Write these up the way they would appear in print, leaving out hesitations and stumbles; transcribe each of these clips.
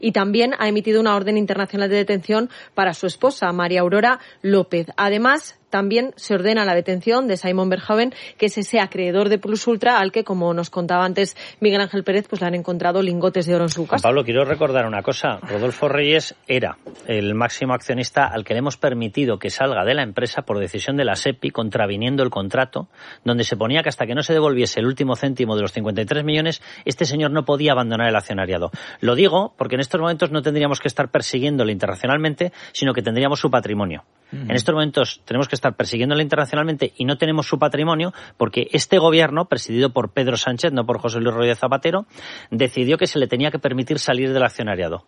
Y también ha emitido una orden internacional de detención para su esposa, María Aurora López. Además, también se ordena la detención de Simon Verhoeven, que es ese acreedor de Plus Ultra al que, como nos contaba antes Miguel Ángel Pérez, pues le han encontrado lingotes de oro en su casa. Juan Pablo, quiero recordar una cosa. Rodolfo Reyes era el máximo accionista al que le hemos permitido que salga de la empresa por decisión de la SEPI, contraviniendo el contrato, donde se ponía que hasta que no se devolviese el último céntimo de los 53 millones, este señor no podía abandonar el accionariado. Lo digo porque en estos momentos no tendríamos que estar persiguiéndole internacionalmente, sino que tendríamos su patrimonio. En estos momentos tenemos que estar persiguiéndole internacionalmente y no tenemos su patrimonio porque este gobierno, presidido por Pedro Sánchez, no por José Luis Rodríguez Zapatero, decidió que se le tenía que permitir salir del accionariado.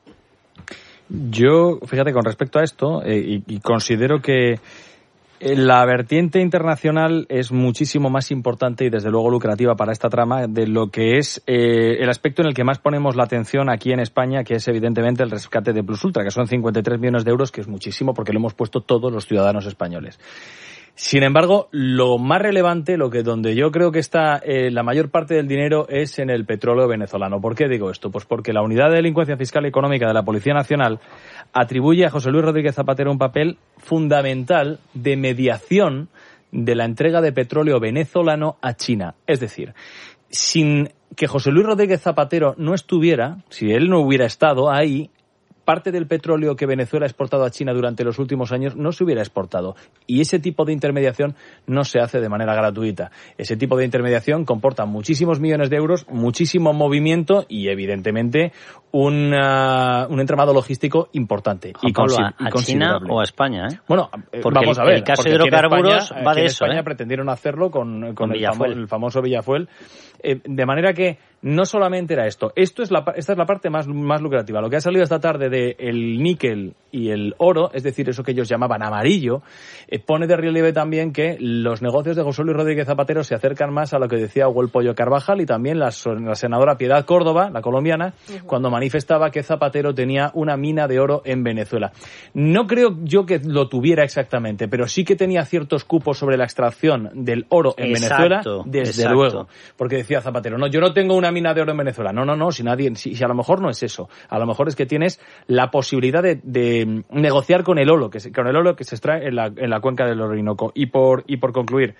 Yo, fíjate, con respecto a esto, y considero que la vertiente internacional es muchísimo más importante y desde luego lucrativa para esta trama de lo que es el aspecto en el que más ponemos la atención aquí en España, que es evidentemente el rescate de Plus Ultra, que son 53 millones de euros, que es muchísimo porque lo hemos puesto todos los ciudadanos españoles. Sin embargo, lo más relevante, donde yo creo que está la mayor parte del dinero es en el petróleo venezolano. ¿Por qué digo esto? Pues porque la Unidad de Delincuencia Fiscal y Económica de la Policía Nacional atribuye a José Luis Rodríguez Zapatero un papel fundamental de mediación de la entrega de petróleo venezolano a China. Es decir, sin que José Luis Rodríguez Zapatero no estuviera, si él no hubiera estado ahí, parte del petróleo que Venezuela ha exportado a China durante los últimos años no se hubiera exportado. Y ese tipo de intermediación no se hace de manera gratuita. Ese tipo de intermediación comporta muchísimos millones de euros, muchísimo movimiento y, evidentemente, un entramado logístico importante. Juan Pablo, ¿a China o a España? Bueno, porque vamos a ver. El caso de hidrocarburos va de eso. En España pretendieron hacerlo con el famoso Villafuel. De manera que no solamente era esto. Esta es la parte más lucrativa. Lo que ha salido esta tarde del níquel y el oro, es decir, eso que ellos llamaban amarillo, pone de relieve también que los negocios de José Luis Rodríguez Zapatero se acercan más a lo que decía Hugo el Pollo Carvajal y también la senadora Piedad Córdoba, la colombiana, cuando manifestaba que Zapatero tenía una mina de oro en Venezuela. No creo yo que lo tuviera exactamente, pero sí que tenía ciertos cupos sobre la extracción del oro en Venezuela, desde luego. Porque decía Zapatero, no, yo no tengo una mina de oro en Venezuela. No, si a lo mejor no es eso. A lo mejor es que tienes la posibilidad de negociar con el oro que se extrae en la cuenca del Orinoco. Y por concluir,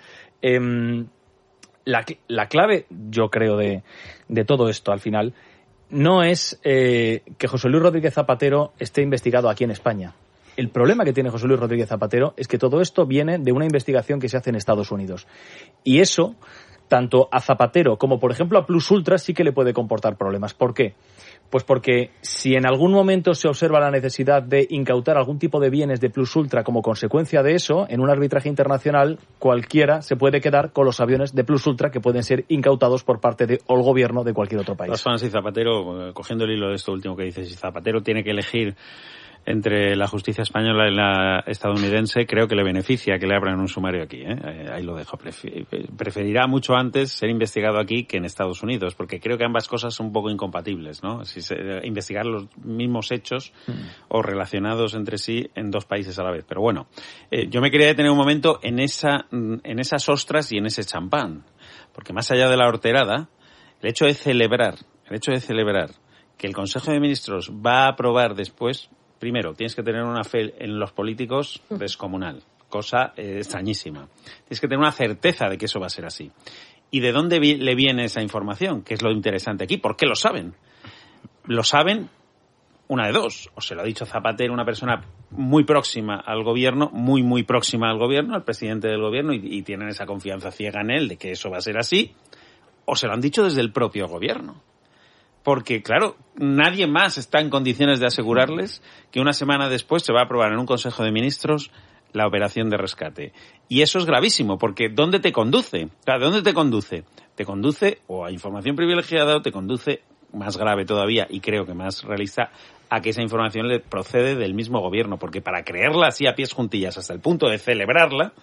la clave, yo creo, de todo esto al final, no es que José Luis Rodríguez Zapatero esté investigado aquí en España. El problema que tiene José Luis Rodríguez Zapatero es que todo esto viene de una investigación que se hace en Estados Unidos. Y eso, tanto a Zapatero como, por ejemplo, a Plus Ultra, sí que le puede comportar problemas. ¿Por qué? Pues porque si en algún momento se observa la necesidad de incautar algún tipo de bienes de Plus Ultra como consecuencia de eso, en un arbitraje internacional cualquiera se puede quedar con los aviones de Plus Ultra que pueden ser incautados por parte del gobierno de cualquier otro país. Si Zapatero, cogiendo el hilo de esto último que dices, si Zapatero tiene que elegir entre la justicia española y la estadounidense, creo que le beneficia que le abran un sumario aquí, ahí lo dejo. Preferirá mucho antes ser investigado aquí que en Estados Unidos, porque creo que ambas cosas son un poco incompatibles, ¿no? Investigar los mismos hechos o relacionados entre sí en dos países a la vez. Pero bueno, yo me quería detener un momento en esas ostras y en ese champán, porque más allá de la horterada, el hecho de celebrar que el Consejo de Ministros va a aprobar después. Primero, tienes que tener una fe en los políticos descomunal, cosa extrañísima. Tienes que tener una certeza de que eso va a ser así. ¿Y de dónde le viene esa información? Que es lo interesante aquí. ¿Por qué lo saben? Lo saben una de dos. O se lo ha dicho Zapatero, una persona muy próxima al gobierno, muy próxima al gobierno, al presidente del gobierno, y tienen esa confianza ciega en él de que eso va a ser así. O se lo han dicho desde el propio gobierno. Porque, claro, nadie más está en condiciones de asegurarles que una semana después se va a aprobar en un Consejo de Ministros la operación de rescate. Y eso es gravísimo, porque ¿dónde te conduce? Claro, ¿dónde te conduce? Te conduce o a información privilegiada o te conduce, más grave todavía y creo que más realista, a que esa información le procede del mismo gobierno. Porque para creerla así a pies juntillas hasta el punto de celebrarla,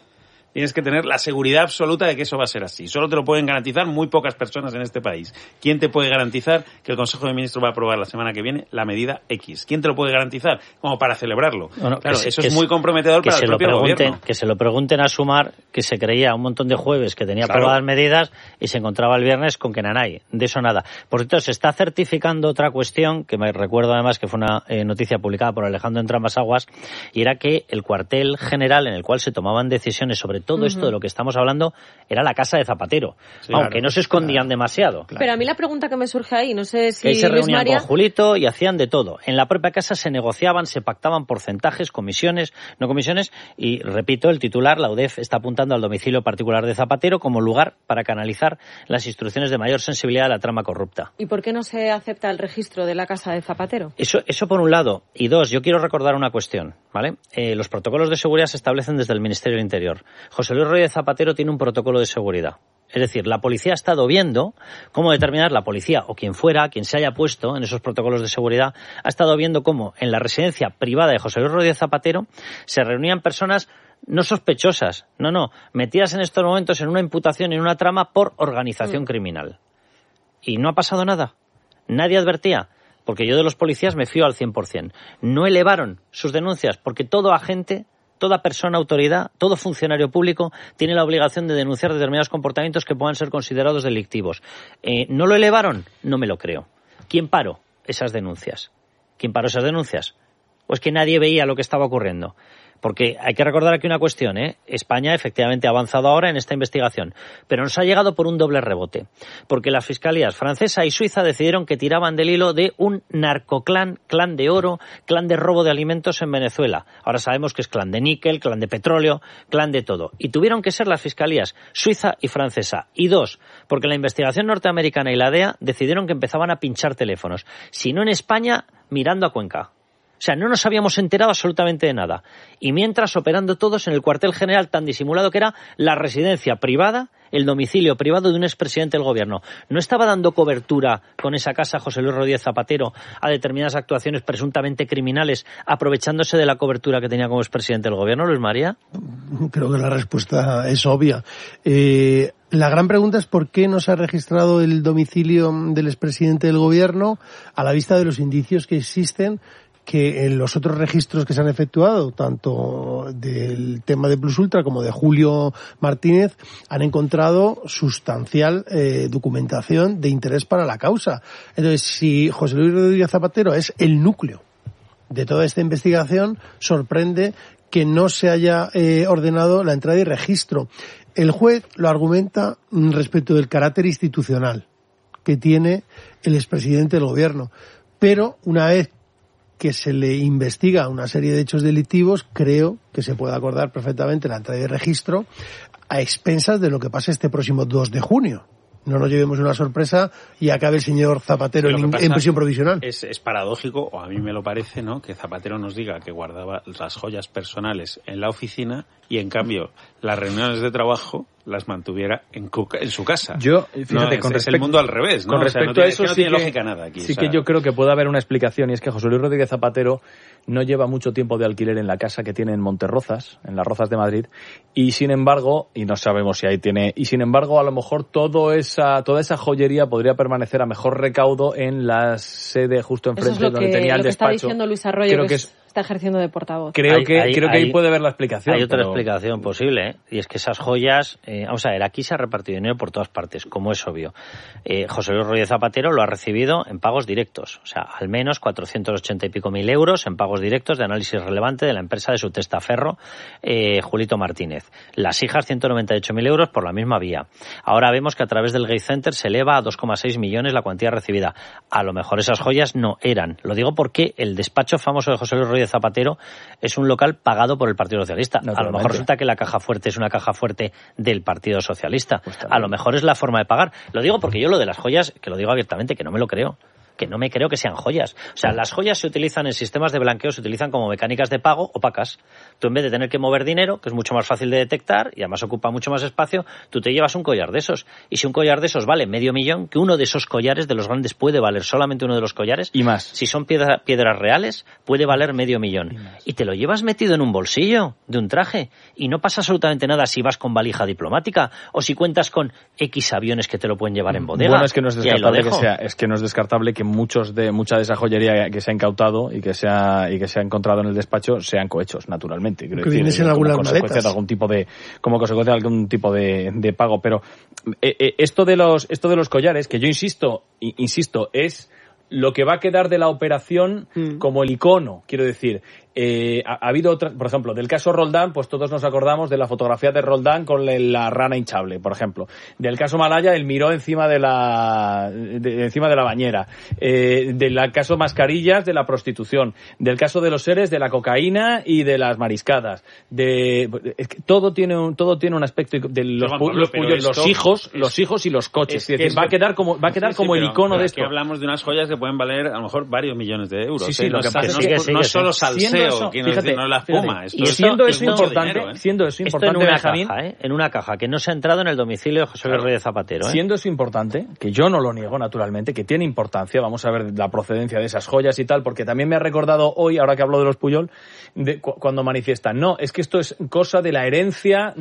Tienes que tener la seguridad absoluta de que eso va a ser así. Solo te lo pueden garantizar muy pocas personas en este país. ¿Quién te puede garantizar que el Consejo de Ministros va a aprobar la semana que viene la medida X? ¿Quién te lo puede garantizar? Como para celebrarlo. Bueno, claro, eso es muy comprometedor para el propio gobierno. Que se lo pregunten a Sumar, que se creía un montón de jueves que tenía aprobadas medidas y se encontraba el viernes con que nanay. De eso nada. Por cierto, se está certificando otra cuestión, que me recuerdo además que fue una noticia publicada por Alejandro Entramasaguas, y era que el cuartel general en el cual se tomaban decisiones sobre todo esto de lo que estamos hablando era la casa de Zapatero, aunque no se escondían demasiado. Claro. Pero a mí la pregunta que me surge ahí, no sé si ahí se reunían María... con Julito y hacían de todo. En la propia casa se negociaban, se pactaban porcentajes, comisiones, no comisiones, y repito, el titular, la UDEF, está apuntando al domicilio particular de Zapatero como lugar para canalizar las instrucciones de mayor sensibilidad a la trama corrupta. ¿Y por qué no se acepta el registro de la casa de Zapatero? Eso por un lado. Y dos, yo quiero recordar una cuestión, ¿vale? Los protocolos de seguridad se establecen desde el Ministerio del Interior. José Luis Rodríguez Zapatero tiene un protocolo de seguridad. Es decir, la policía ha estado viendo cómo determinar, la policía o quien fuera, quien se haya puesto en esos protocolos de seguridad, ha estado viendo cómo en la residencia privada de José Luis Rodríguez Zapatero se reunían personas no sospechosas, metidas en estos momentos en una imputación, en una trama por organización criminal. Y no ha pasado nada. Nadie advertía. Porque yo de los policías me fío al 100%. No elevaron sus denuncias porque todo agente, toda persona, autoridad, todo funcionario público tiene la obligación de denunciar determinados comportamientos que puedan ser considerados delictivos. ¿No lo elevaron? No me lo creo. ¿Quién paró esas denuncias? Pues que nadie veía lo que estaba ocurriendo. Porque hay que recordar aquí una cuestión, España efectivamente ha avanzado ahora en esta investigación, pero nos ha llegado por un doble rebote. Porque las fiscalías francesa y suiza decidieron que tiraban del hilo de un narcoclan, clan de oro, clan de robo de alimentos en Venezuela. Ahora sabemos que es clan de níquel, clan de petróleo, clan de todo. Y tuvieron que ser las fiscalías suiza y francesa. Y dos, porque la investigación norteamericana y la DEA decidieron que empezaban a pinchar teléfonos. Si no en España, mirando a Cuenca. O sea, no nos habíamos enterado absolutamente de nada. Y mientras operando todos en el cuartel general tan disimulado que era la residencia privada, el domicilio privado de un expresidente del gobierno. ¿No estaba dando cobertura con esa casa José Luis Rodríguez Zapatero a determinadas actuaciones presuntamente criminales, aprovechándose de la cobertura que tenía como expresidente del gobierno, Luis María? Creo que la respuesta es obvia. La gran pregunta es por qué no se ha registrado el domicilio del expresidente del gobierno a la vista de los indicios que existen, que en los otros registros que se han efectuado, tanto del tema de Plus Ultra como de Julio Martínez, han encontrado sustancial documentación de interés para la causa. Entonces, si José Luis Rodríguez Zapatero es el núcleo de toda esta investigación, sorprende que no se haya ordenado la entrada y registro. El juez lo argumenta respecto del carácter institucional que tiene el expresidente del gobierno, pero una vez que se le investiga una serie de hechos delictivos, creo que se puede acordar perfectamente la entrada y registro a expensas de lo que pase este próximo 2 de junio. No nos llevemos una sorpresa y acabe el señor Zapatero en prisión provisional. Es paradójico, o a mí me lo parece, ¿no?, que Zapatero nos diga que guardaba las joyas personales en la oficina y, en cambio, las reuniones de trabajo las mantuviera en su casa. Yo, fíjate, es el mundo al revés, ¿no? Con respecto a eso, no tiene lógica nada aquí. Sí, que yo creo que puede haber una explicación, y es que José Luis Rodríguez Zapatero no lleva mucho tiempo de alquiler en la casa que tiene en Monterrozas, en las Rozas de Madrid, y sin embargo, y no sabemos si ahí tiene, y sin embargo, a lo mejor toda esa joyería podría permanecer a mejor recaudo en la sede justo enfrente donde tenía el despacho. Está diciendo Luis Arroyo, creo que está ejerciendo de portavoz. Creo que ahí puede haber la explicación. Hay otra explicación posible, y es que esas joyas, vamos a ver, aquí se ha repartido dinero por todas partes, como es obvio. José Luis Rodríguez Zapatero lo ha recibido en pagos directos, o sea, al menos 480 y pico mil euros en pagos directos de análisis relevante de la empresa de su testaferro, Julito Martínez. Las hijas, 198.000 euros por la misma vía. Ahora vemos que a través del Gate Center se eleva a 2,6 millones la cuantía recibida. A lo mejor esas joyas no eran. Lo digo porque el despacho famoso de José Luis Rodríguez Zapatero es un local pagado por el Partido Socialista. A lo mejor resulta que la caja fuerte es una caja fuerte del Partido Socialista. A lo mejor es la forma de pagar. Lo digo porque yo lo de las joyas, que lo digo abiertamente, que no me lo creo. que no me creo que sean joyas. O sea, las joyas se utilizan en sistemas de blanqueo, se utilizan como mecánicas de pago opacas. Tú, en vez de tener que mover dinero, que es mucho más fácil de detectar y además ocupa mucho más espacio, tú te llevas un collar de esos. Y si un collar de esos vale $500,000, que uno de esos collares de los grandes puede valer, solamente uno de los collares, y más, si son piedras reales, puede valer $500,000. Y te lo llevas metido en un bolsillo de un traje y no pasa absolutamente nada si vas con valija diplomática o si cuentas con X aviones que te lo pueden llevar en bodega. Bueno, es que no es descartable que mucha de esa joyería que se ha incautado y que se ha encontrado en el despacho sean cohechos, naturalmente. Que vienes en algunas maletas. Como consecuencia de algún tipo de pago. Pero esto de los collares, que yo insisto, es lo que va a quedar de la operación como el icono, quiero decir. Ha habido otra, por ejemplo, del caso Roldán, pues todos nos acordamos de la fotografía de Roldán con la rana hinchable, por ejemplo. Del caso Malaya, el miró encima de la bañera. Del caso Mascarillas, de la prostitución. Del caso de los seres, de la cocaína y de las mariscadas. Es que todo tiene un aspecto de los hijos y los coches. Es decir, va a quedar como el icono de esto. Aquí hablamos de unas joyas que pueden valer a lo mejor varios millones de euros. Sí, lo que pasa es que no solo salseo. Fíjate, no es la espuma. Y siendo eso importante, Benjamín, en una caja que no se ha entrado en el domicilio de José Luis Rodríguez Zapatero. Siendo eso importante, que yo no lo niego naturalmente, que tiene importancia, vamos a ver la procedencia de esas joyas y tal, porque también me ha recordado hoy, ahora que hablo de los Pujol, cuando manifiestan, no, es que esto es cosa de la herencia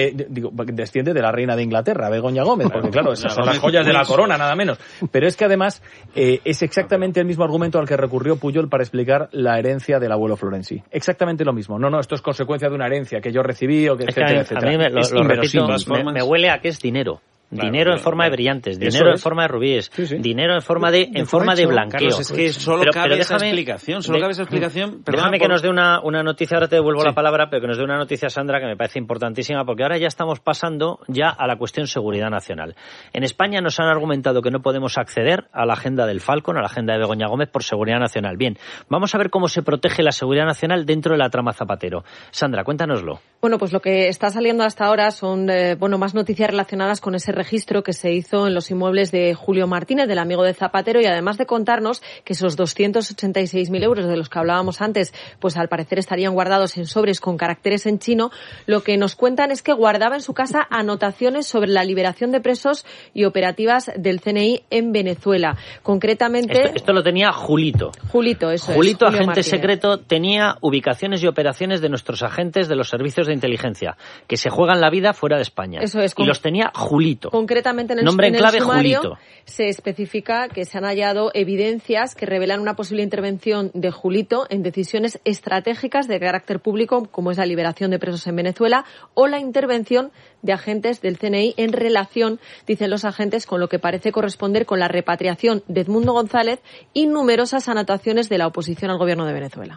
desciende de la reina de Inglaterra, Begoña Gómez, porque claro, esas son las joyas de la corona, nada menos. Pero es que además es exactamente el mismo argumento al que recurrió Pujol para explicar la herencia del abuelo Florenzi. Exactamente lo mismo. No, esto es consecuencia de una herencia que yo recibí o que etcétera. A mí lo repito, me huele a que es dinero. Claro, dinero en forma de brillantes, dinero en forma de rubíes, dinero en forma de blanqueo. Carlos, es que solo cabe esa explicación. Déjame que nos dé una noticia, ahora te devuelvo la palabra, pero que nos dé una noticia, Sandra, que me parece importantísima, porque ahora ya estamos pasando ya a la cuestión seguridad nacional. En España nos han argumentado que no podemos acceder a la agenda del Falcon, a la agenda de Begoña Gómez por seguridad nacional. Bien, vamos a ver cómo se protege la seguridad nacional dentro de la trama Zapatero. Sandra, cuéntanoslo. Bueno, pues lo que está saliendo hasta ahora son más noticias relacionadas con ese registro que se hizo en los inmuebles de Julio Martínez, del amigo de Zapatero, y además de contarnos que esos 286.000 euros de los que hablábamos antes, pues al parecer estarían guardados en sobres con caracteres en chino, lo que nos cuentan es que guardaba en su casa anotaciones sobre la liberación de presos y operativas del CNI en Venezuela. Concretamente... Esto lo tenía Julito. Julito, Julio agente Martínez. Secreto, tenía ubicaciones y operaciones de nuestros agentes de los servicios de inteligencia, que se juegan la vida fuera de España. Eso es. Y los tenía Julito. Concretamente en el sumario Julito. Se especifica que se han hallado evidencias que revelan una posible intervención de Julito en decisiones estratégicas de carácter público, como es la liberación de presos en Venezuela o la intervención de agentes del CNI en relación, dicen los agentes, con lo que parece corresponder con la repatriación de Edmundo González y numerosas anotaciones de la oposición al gobierno de Venezuela.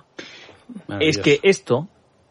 Es que esto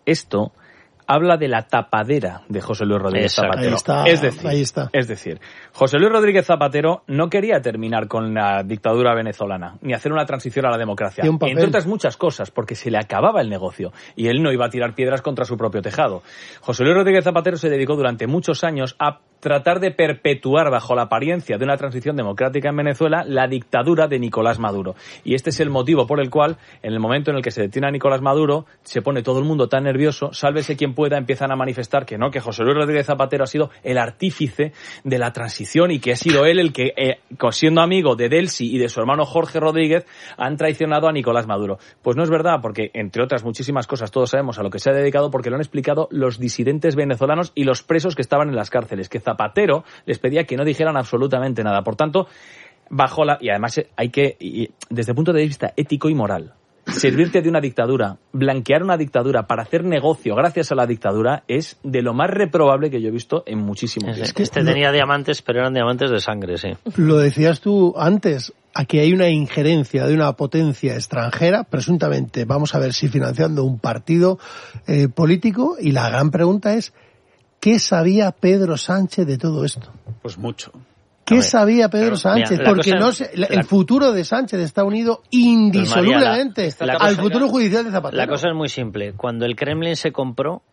habla de la tapadera de José Luis Rodríguez Zapatero. Ahí está. Es decir, José Luis Rodríguez Zapatero no quería terminar con la dictadura venezolana, ni hacer una transición a la democracia. Entre otras muchas cosas, porque se le acababa el negocio y él no iba a tirar piedras contra su propio tejado. José Luis Rodríguez Zapatero se dedicó durante muchos años a tratar de perpetuar bajo la apariencia de una transición democrática en Venezuela la dictadura de Nicolás Maduro. Y este es el motivo por el cual, en el momento en el que se detiene a Nicolás Maduro, se pone todo el mundo tan nervioso, sálvese quien pueda, empiezan a manifestar que no, que José Luis Rodríguez Zapatero ha sido el artífice de la transición y que ha sido él el que, siendo amigo de Delcy y de su hermano Jorge Rodríguez, han traicionado a Nicolás Maduro. Pues no es verdad, porque entre otras muchísimas cosas todos sabemos a lo que se ha dedicado, porque lo han explicado los disidentes venezolanos y los presos que estaban en las cárceles, que Zapatero les pedía que no dijeran absolutamente nada. Por tanto, y además hay que, desde el punto de vista ético y moral, servirte de una dictadura, blanquear una dictadura para hacer negocio gracias a la dictadura es de lo más reprobable que yo he visto en muchísimo tiempo. Es que tenía diamantes, pero eran diamantes de sangre, sí. Lo decías tú antes, aquí hay una injerencia de una potencia extranjera, presuntamente, vamos a ver si financiando un partido político, y la gran pregunta es, ¿qué sabía Pedro Sánchez de todo esto? Pues mucho. ¿Qué sabía Pedro Sánchez? Porque el futuro de Sánchez está unido indisolublemente al futuro judicial de Zapatero. La cosa es muy simple. Cuando el Kremlin se compró,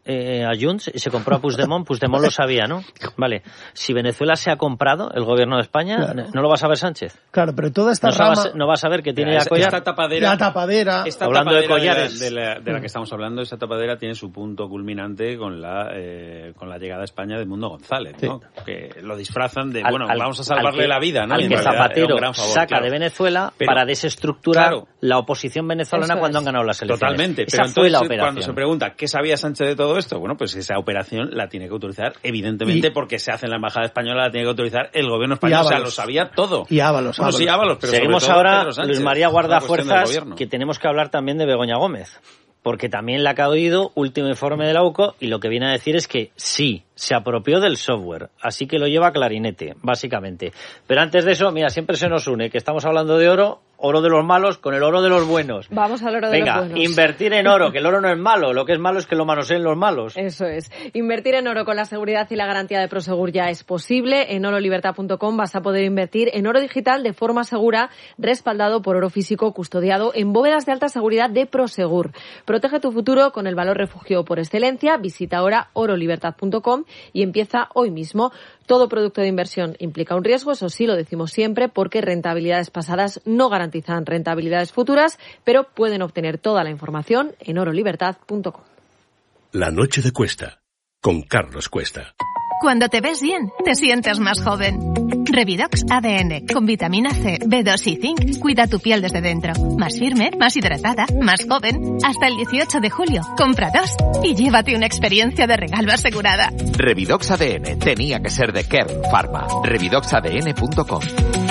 a Junts y se compró a Puigdemont. Puigdemont lo sabía, ¿no? Vale. Si Venezuela se ha comprado, el gobierno de España, claro, ¿no lo va a saber Sánchez? Claro, pero toda esta no va a saber que tiene la collar. La tapadera hablando de collares. De la que estamos hablando, esa tapadera tiene su punto culminante con la llegada a España de Mundo González, ¿no? Sí. Que lo disfrazan de, vamos a salvarle la vida, ¿no? Al que Zapatero saca de Venezuela para desestructurar la oposición venezolana cuando han ganado las elecciones. Totalmente. Esa pero fue entonces, la operación. Cuando se pregunta qué sabía Sánchez de todo esto, bueno, pues esa operación la tiene que autorizar, evidentemente, porque se hace en la Embajada Española, la tiene que autorizar el gobierno español. O sea, lo sabía todo. Y Ábalos. Sí, Ábalos, pero seguimos ahora, Luis María Guardafuerzas, que tenemos que hablar también de Begoña Gómez. Porque también le ha caído último informe de la UCO y lo que viene a decir es que sí, se apropió del software, así que lo lleva a clarinete, básicamente. Pero antes de eso, mira, siempre se nos une que estamos hablando de oro de los malos con el oro de los buenos. Vamos al oro de los buenos. Venga, invertir en oro, que el oro no es malo, lo que es malo es que lo manoseen los malos. Eso es. Invertir en oro con la seguridad y la garantía de Prosegur ya es posible. En orolibertad.com vas a poder invertir en oro digital de forma segura, respaldado por oro físico custodiado en bóvedas de alta seguridad de Prosegur. Protege tu futuro con el valor refugio por excelencia. Visita ahora orolibertad.com y empieza hoy mismo. Todo producto de inversión implica un riesgo, eso sí, lo decimos siempre, porque rentabilidades pasadas no garantizan rentabilidades futuras, pero pueden obtener toda la información en orolibertad.com. La noche de Cuesta, con Carlos Cuesta. Cuando te ves bien, te sientes más joven. Revidox ADN, con vitamina C, B2 y zinc, cuida tu piel desde dentro. Más firme, más hidratada, más joven. Hasta el 18 de julio, compra 2 y llévate una experiencia de regalo asegurada. Revidox ADN, tenía que ser de Kern Pharma. Revidoxadn.com.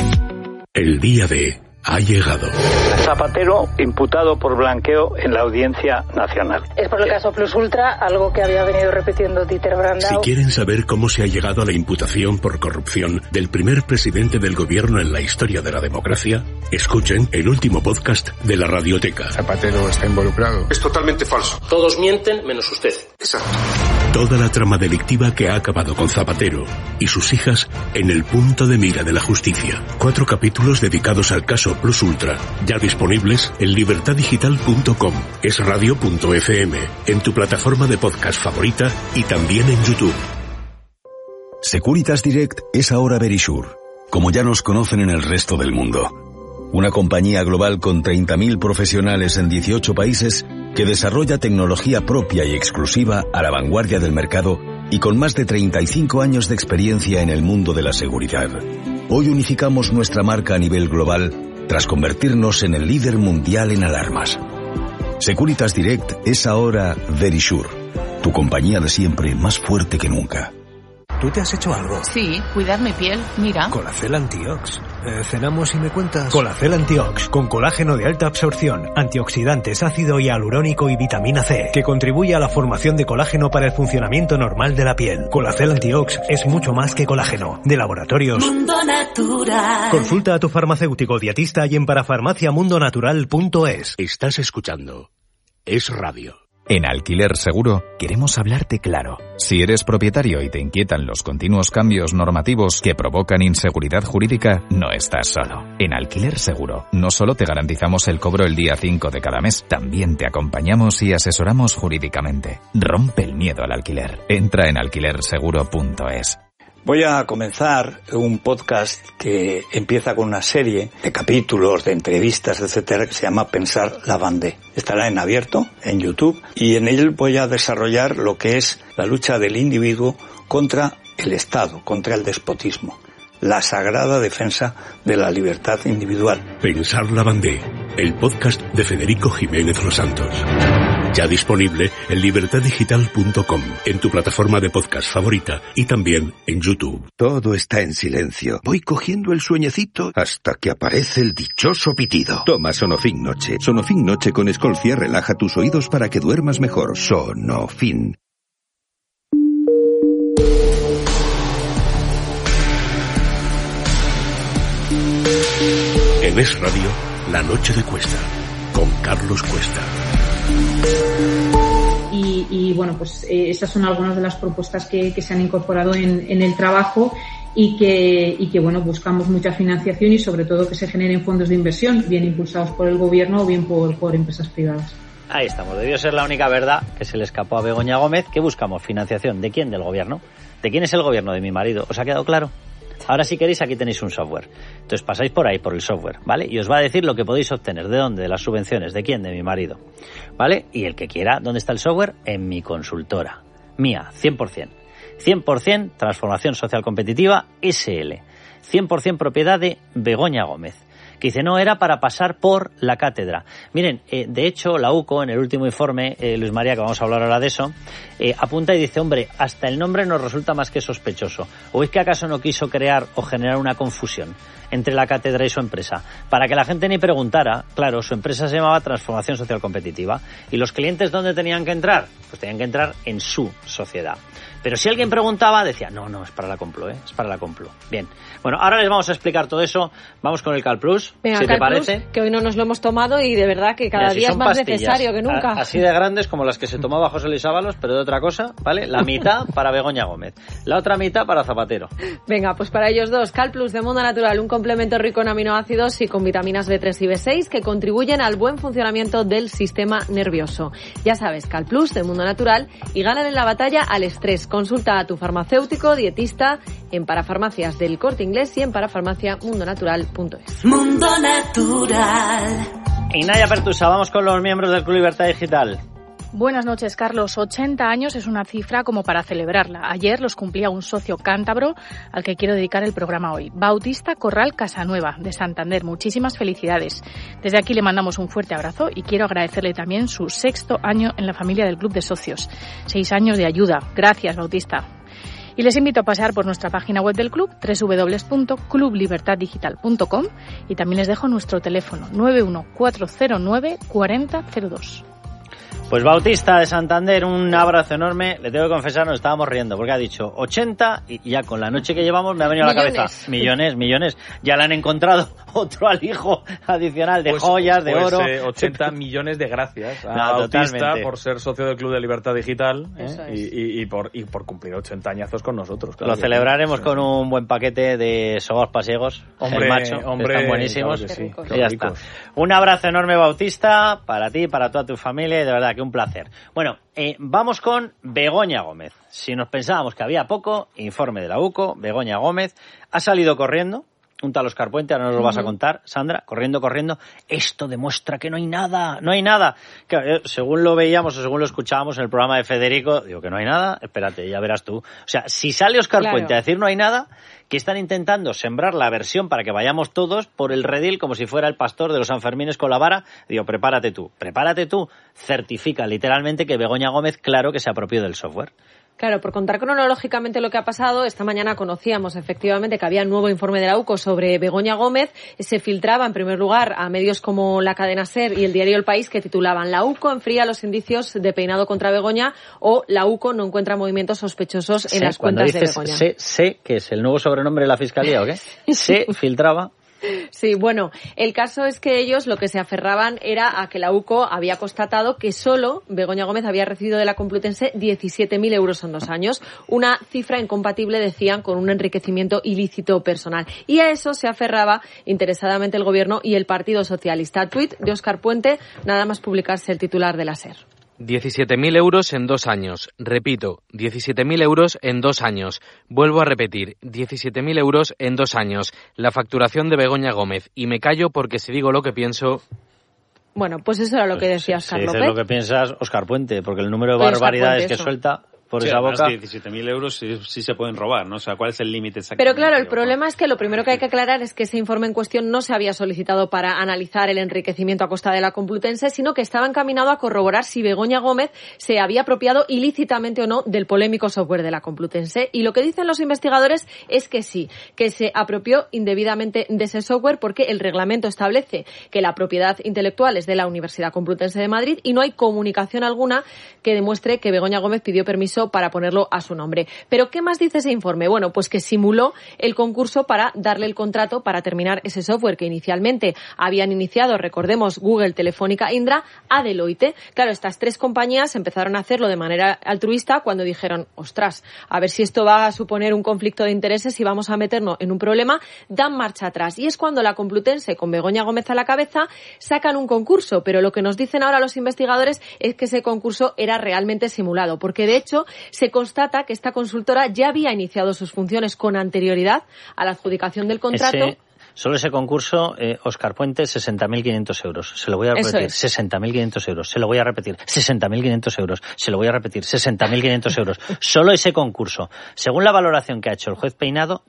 El día de... ha llegado. Zapatero imputado por blanqueo en la Audiencia Nacional. Es por el caso Plus Ultra, algo que había venido repitiendo Dieter Brandau. Si quieren saber cómo se ha llegado a la imputación por corrupción del primer presidente del gobierno en la historia de la democracia, escuchen el último podcast de la Radioteca. Zapatero está involucrado. Es totalmente falso. Todos mienten menos usted. Exacto. Toda la trama delictiva que ha acabado con Zapatero y sus hijas en el punto de mira de la justicia. 4 capítulos dedicados al caso Plus Ultra, ya disponibles en libertaddigital.com, esradio.fm, en tu plataforma de podcast favorita y también en YouTube. Securitas Direct es ahora Verisure, como ya nos conocen en el resto del mundo. Una compañía global con 30.000 profesionales en 18 países que desarrolla tecnología propia y exclusiva a la vanguardia del mercado y con más de 35 años de experiencia en el mundo de la seguridad. Hoy unificamos nuestra marca a nivel global tras convertirnos en el líder mundial en alarmas. Securitas Direct es ahora Verisure, tu compañía de siempre más fuerte que nunca. ¿Tú te has hecho algo? Sí, cuidar mi piel, mira. Colacel Antiox. Cenamos y me cuentas. Colacel Antiox, con colágeno de alta absorción, antioxidantes, ácido hialurónico y vitamina C, que contribuye a la formación de colágeno para el funcionamiento normal de la piel. Colacel Antiox es mucho más que colágeno. De Laboratorios Mundo Natural. Consulta a tu farmacéutico dietista y en parafarmaciamundonatural.es. Estás escuchando Es Radio. En Alquiler Seguro queremos hablarte claro. Si eres propietario y te inquietan los continuos cambios normativos que provocan inseguridad jurídica, no estás solo. En Alquiler Seguro no solo te garantizamos el cobro el día 5 de cada mes, también te acompañamos y asesoramos jurídicamente. Rompe el miedo al alquiler. Entra en alquilerseguro.es. Voy a comenzar un podcast que empieza con una serie de capítulos, de entrevistas, etcétera, que se llama Pensar la Vendée. Estará en abierto, en YouTube, y en él voy a desarrollar lo que es la lucha del individuo contra el Estado, contra el despotismo. La sagrada defensa de la libertad individual. Pensar la Vendée, el podcast de Federico Jiménez Los Santos. Ya disponible en libertaddigital.com, en tu plataforma de podcast favorita y también en YouTube. Todo está en silencio. Voy cogiendo el sueñecito hasta que aparece el dichoso pitido. Toma Sonofin Noche. Sonofin Noche con Escolcia relaja tus oídos para que duermas mejor. Sonofin. En Es Radio, La Noche de Cuesta, con Carlos Cuesta. Y bueno, pues esas son algunas de las propuestas que se han incorporado en el trabajo y que bueno, buscamos mucha financiación y sobre todo que se generen fondos de inversión, bien impulsados por el gobierno o bien por empresas privadas. Ahí estamos. Debió ser la única verdad que se le escapó a Begoña Gómez. ¿Qué buscamos? ¿Financiación? ¿De quién? Del gobierno. ¿De quién es el gobierno? De mi marido. ¿Os ha quedado claro? Ahora si queréis aquí tenéis un software. Entonces pasáis por ahí, por el software, ¿vale? Y os va a decir lo que podéis obtener. ¿De dónde? De las subvenciones. ¿De quién? De mi marido. ¿Vale? Y el que quiera, ¿dónde está el software? En mi consultora. Mía, 100%. 100% transformación social competitiva SL. 100% propiedad de Begoña Gómez. Que dice, no, era para pasar por la cátedra. Miren, de hecho, la UCO, en el último informe, Luis María, que vamos a hablar ahora de eso, apunta y dice, hombre, hasta el nombre nos resulta más que sospechoso. ¿O es que acaso no quiso crear o generar una confusión entre la cátedra y su empresa? Para que la gente ni preguntara, claro, su empresa se llamaba Transformación Social Competitiva. ¿Y los clientes dónde tenían que entrar? Pues tenían que entrar en su sociedad. Pero si alguien preguntaba, decía, no, es para la Complo, es para la Complo. Bien. Bueno, ahora les vamos a explicar todo eso. Vamos con el CalPlus, venga, si te parece. Plus, que hoy no nos lo hemos tomado y de verdad que cada día es más necesario que nunca. Así de grandes como las que se tomaba José Luis Ábalos, pero de otra cosa, ¿vale? La mitad para Begoña Gómez, la otra mitad para Zapatero. Venga, pues para ellos dos, CalPlus de Mundo Natural, un complemento rico en aminoácidos y con vitaminas B3 y B6 que contribuyen al buen funcionamiento del sistema nervioso. Ya sabes, CalPlus de Mundo Natural y ganan en la batalla al estrés. Consulta a tu farmacéutico, dietista, en Parafarmacias del Corte Inglés y en parafarmaciamundonatural.es. Mundo Natural. Y Naya Pertusa, vamos con los miembros del Club Libertad Digital. Buenas noches, Carlos. 80 años es una cifra como para celebrarla. Ayer los cumplía un socio cántabro al que quiero dedicar el programa hoy. Bautista Corral Casanueva, de Santander. Muchísimas felicidades. Desde aquí le mandamos un fuerte abrazo y quiero agradecerle también su 6º año en la familia del Club de Socios. 6 años de ayuda. Gracias, Bautista. Y les invito a pasear por nuestra página web del club, www.clublibertaddigital.com, y también les dejo nuestro teléfono 914094002. Pues Bautista de Santander, un abrazo enorme. Le tengo que confesar, nos estábamos riendo porque ha dicho 80 y ya con la noche que llevamos me ha venido a la cabeza millones. Ya le han encontrado otro alijo adicional de joyas, de oro. 80 millones de gracias a Bautista totalmente. Por ser socio del Club de Libertad Digital y por cumplir 80 añazos con nosotros. Claro, lo celebraremos con un buen paquete de sobos pasiegos, el macho, que están buenísimos. Claro que sí, y ya está. Un abrazo enorme, Bautista, para ti, para toda tu familia, y de verdad que un placer. Bueno, vamos con Begoña Gómez. Si nos pensábamos que había poco, informe de la UCO, Begoña Gómez ha salido corriendo, un tal Óscar Puente, ahora nos lo vas a contar, Sandra, corriendo. Esto demuestra que no hay nada. Claro, según lo veíamos o según lo escuchábamos en el programa de Federico, digo que no hay nada, espérate, ya verás tú. O sea, si sale Óscar Puente a decir no hay nada, que están intentando sembrar la versión para que vayamos todos por el redil como si fuera el pastor de los Sanfermines con la vara, digo, prepárate tú, certifica literalmente que Begoña Gómez, claro que se apropió del software. Claro, por contar cronológicamente lo que ha pasado, esta mañana conocíamos efectivamente que había un nuevo informe de la UCO sobre Begoña Gómez. Se filtraba en primer lugar a medios como la cadena SER y el diario El País, que titulaban "La UCO enfría los indicios de peinado contra Begoña" o "La UCO no encuentra movimientos sospechosos en las cuentas de Begoña". Sé que es el nuevo sobrenombre de la Fiscalía, ¿o qué? Se filtraba. Sí, bueno, el caso es que ellos lo que se aferraban era a que la UCO había constatado que solo Begoña Gómez había recibido de la Complutense 17.000 euros en 2 años, una cifra incompatible, decían, con un enriquecimiento ilícito personal. Y a eso se aferraba interesadamente el Gobierno y el Partido Socialista. Tuit de Óscar Puente, nada más publicarse el titular de la SER. 17.000 euros en 2 años. Repito, 17.000 euros en 2 años. Vuelvo a repetir, 17.000 euros en 2 años. La facturación de Begoña Gómez. Y me callo porque si digo lo que pienso... Bueno, pues eso era lo que decía Óscar López. Si dices lo que piensas, Óscar Puente, porque el número de barbaridades que suelta... por esa boca. 17.000 euros sí se pueden robar, ¿no? O sea, ¿cuál es el límite exacto? Pero claro, el problema es que lo primero que hay que aclarar es que ese informe en cuestión no se había solicitado para analizar el enriquecimiento a costa de la Complutense, sino que estaba encaminado a corroborar si Begoña Gómez se había apropiado ilícitamente o no del polémico software de la Complutense. Y lo que dicen los investigadores es que sí, que se apropió indebidamente de ese software porque el reglamento establece que la propiedad intelectual es de la Universidad Complutense de Madrid y no hay comunicación alguna que demuestre que Begoña Gómez pidió permiso permiso para ponerlo a su nombre. ¿Pero qué más dice ese informe? Bueno, pues que simuló el concurso para darle el contrato para terminar ese software que inicialmente habían iniciado, recordemos, Google, Telefónica, Indra, a Deloitte. Claro, estas 3 compañías empezaron a hacerlo de manera altruista cuando dijeron, ostras, a ver si esto va a suponer un conflicto de intereses y vamos a meternos en un problema, dan marcha atrás. Y es cuando la Complutense, con Begoña Gómez a la cabeza, sacan un concurso. Pero lo que nos dicen ahora los investigadores es que ese concurso era realmente simulado, porque de hecho se constata que esta consultora ya había iniciado sus funciones con anterioridad a la adjudicación del contrato. Solo ese concurso, Óscar Puente, 60.500 euros. Se lo voy a repetir, 60.500 euros. Se lo voy a repetir, 60.500 euros. Se lo voy a repetir, 60.500 euros. Solo ese concurso. Según la valoración que ha hecho el juez Peinado,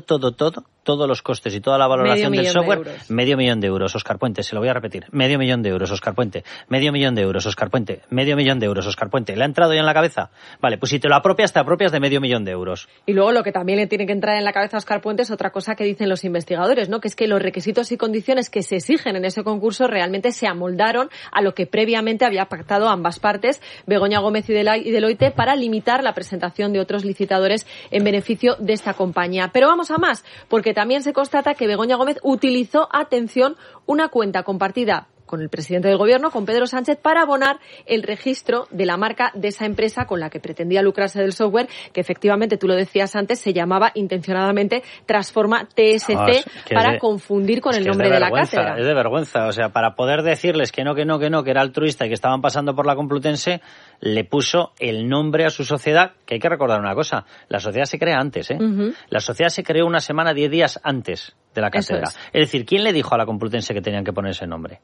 todos los costes y toda la valoración del software, $500.000 de euros, Óscar Puente. Se lo voy a repetir, $500.000 de euros, Óscar Puente. $500.000 de euros, Óscar Puente. $500.000 de euros, Óscar Puente. ¿Le ha entrado ya en la cabeza? Vale, pues si te lo apropias, te apropias de $500.000 de euros. Y luego lo que también le tiene que entrar en la cabeza a Óscar Puente es otra cosa que dicen los investigadores, ¿no? Que es que los requisitos y condiciones que se exigen en ese concurso realmente se amoldaron a lo que previamente había pactado ambas partes, Begoña Gómez y Deloitte, para limitar la presentación de otros licitadores en beneficio de esta compañía. Pero vamos a más, porque también se constata que Begoña Gómez utilizó, atención, una cuenta compartida con el presidente del gobierno, con Pedro Sánchez, para abonar el registro de la marca de esa empresa con la que pretendía lucrarse del software, que efectivamente, tú lo decías antes, se llamaba intencionadamente Transforma TSC, para confundir con el nombre de la cátedra. Es de vergüenza, o sea, para poder decirles que no, que era altruista y que estaban pasando por la Complutense, le puso el nombre a su sociedad, que hay que recordar una cosa, la sociedad se crea antes, La sociedad se creó una semana, 10 días antes de la cátedra. Es decir, ¿quién le dijo a la Complutense que tenían que poner ese nombre?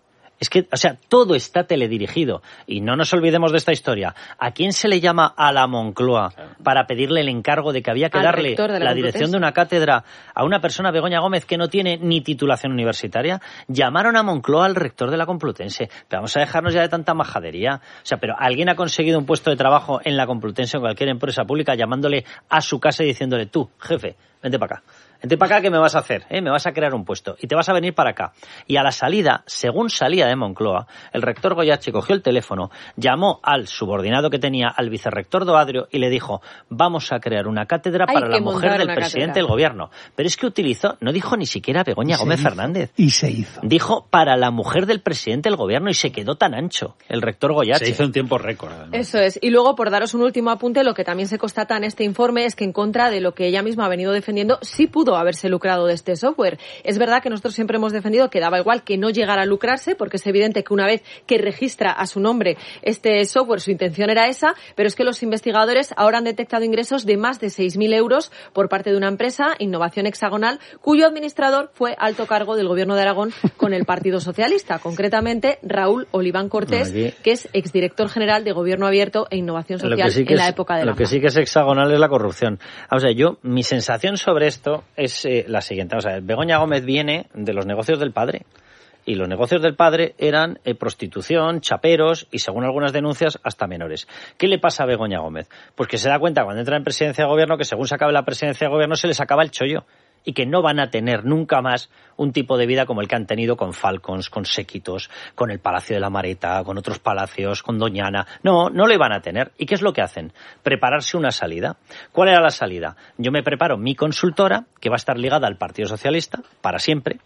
Es que, o sea, todo está teledirigido. Y no nos olvidemos de esta historia. ¿A quién se le llama a la Moncloa para pedirle el encargo de que había que darle la dirección de una cátedra a una persona, Begoña Gómez, que no tiene ni titulación universitaria? Llamaron a Moncloa al rector de la Complutense. Pero vamos a dejarnos ya de tanta majadería. O sea, pero ¿alguien ha conseguido un puesto de trabajo en la Complutense o en cualquier empresa pública llamándole a su casa y diciéndole, tú, jefe, vente para acá? Vente para acá, ¿qué me vas a hacer? Me vas a crear un puesto y te vas a venir para acá. Y a la salida, según salía de Moncloa, el rector Goyache cogió el teléfono, llamó al subordinado que tenía, al vicerrector Doadrio, y le dijo, vamos a crear una cátedra para la mujer del presidente del gobierno. Pero es que utilizó, no dijo ni siquiera Begoña Gómez Fernández. Y se hizo. Dijo para la mujer del presidente del gobierno y se quedó tan ancho el rector Goyache. Se hizo en tiempo récord, además. Eso es. Y luego, por daros un último apunte, lo que también se constata en este informe es que, en contra de lo que ella misma ha venido defendiendo, sí pudo haberse lucrado de este software. Es verdad que nosotros siempre hemos defendido que daba igual que no llegara a lucrarse, porque es evidente que una vez que registra a su nombre este software, su intención era esa, pero es que los investigadores ahora han detectado ingresos de más de 6.000 euros por parte de una empresa, Innovación Hexagonal, cuyo administrador fue alto cargo del Gobierno de Aragón con el Partido Socialista, concretamente Raúl Oliván Cortés, que es exdirector general de Gobierno Abierto e Innovación Social en la época de la Lo que sí que es hexagonal es la corrupción. O sea, mi sensación sobre esto es la siguiente. O sea, Begoña Gómez viene de los negocios del padre. Y los negocios del padre eran prostitución, chaperos y, según algunas denuncias, hasta menores. ¿Qué le pasa a Begoña Gómez? Pues que se da cuenta cuando entra en presidencia de gobierno que según se acabe la presidencia de gobierno se les acaba el chollo. Y que no van a tener nunca más un tipo de vida como el que han tenido con Falcons, con Séquitos, con el Palacio de la Mareta, con otros palacios, con Doñana. No lo iban a tener. ¿Y qué es lo que hacen? Prepararse una salida. ¿Cuál era la salida? Yo me preparo mi consultora, que va a estar ligada al Partido Socialista, para siempre.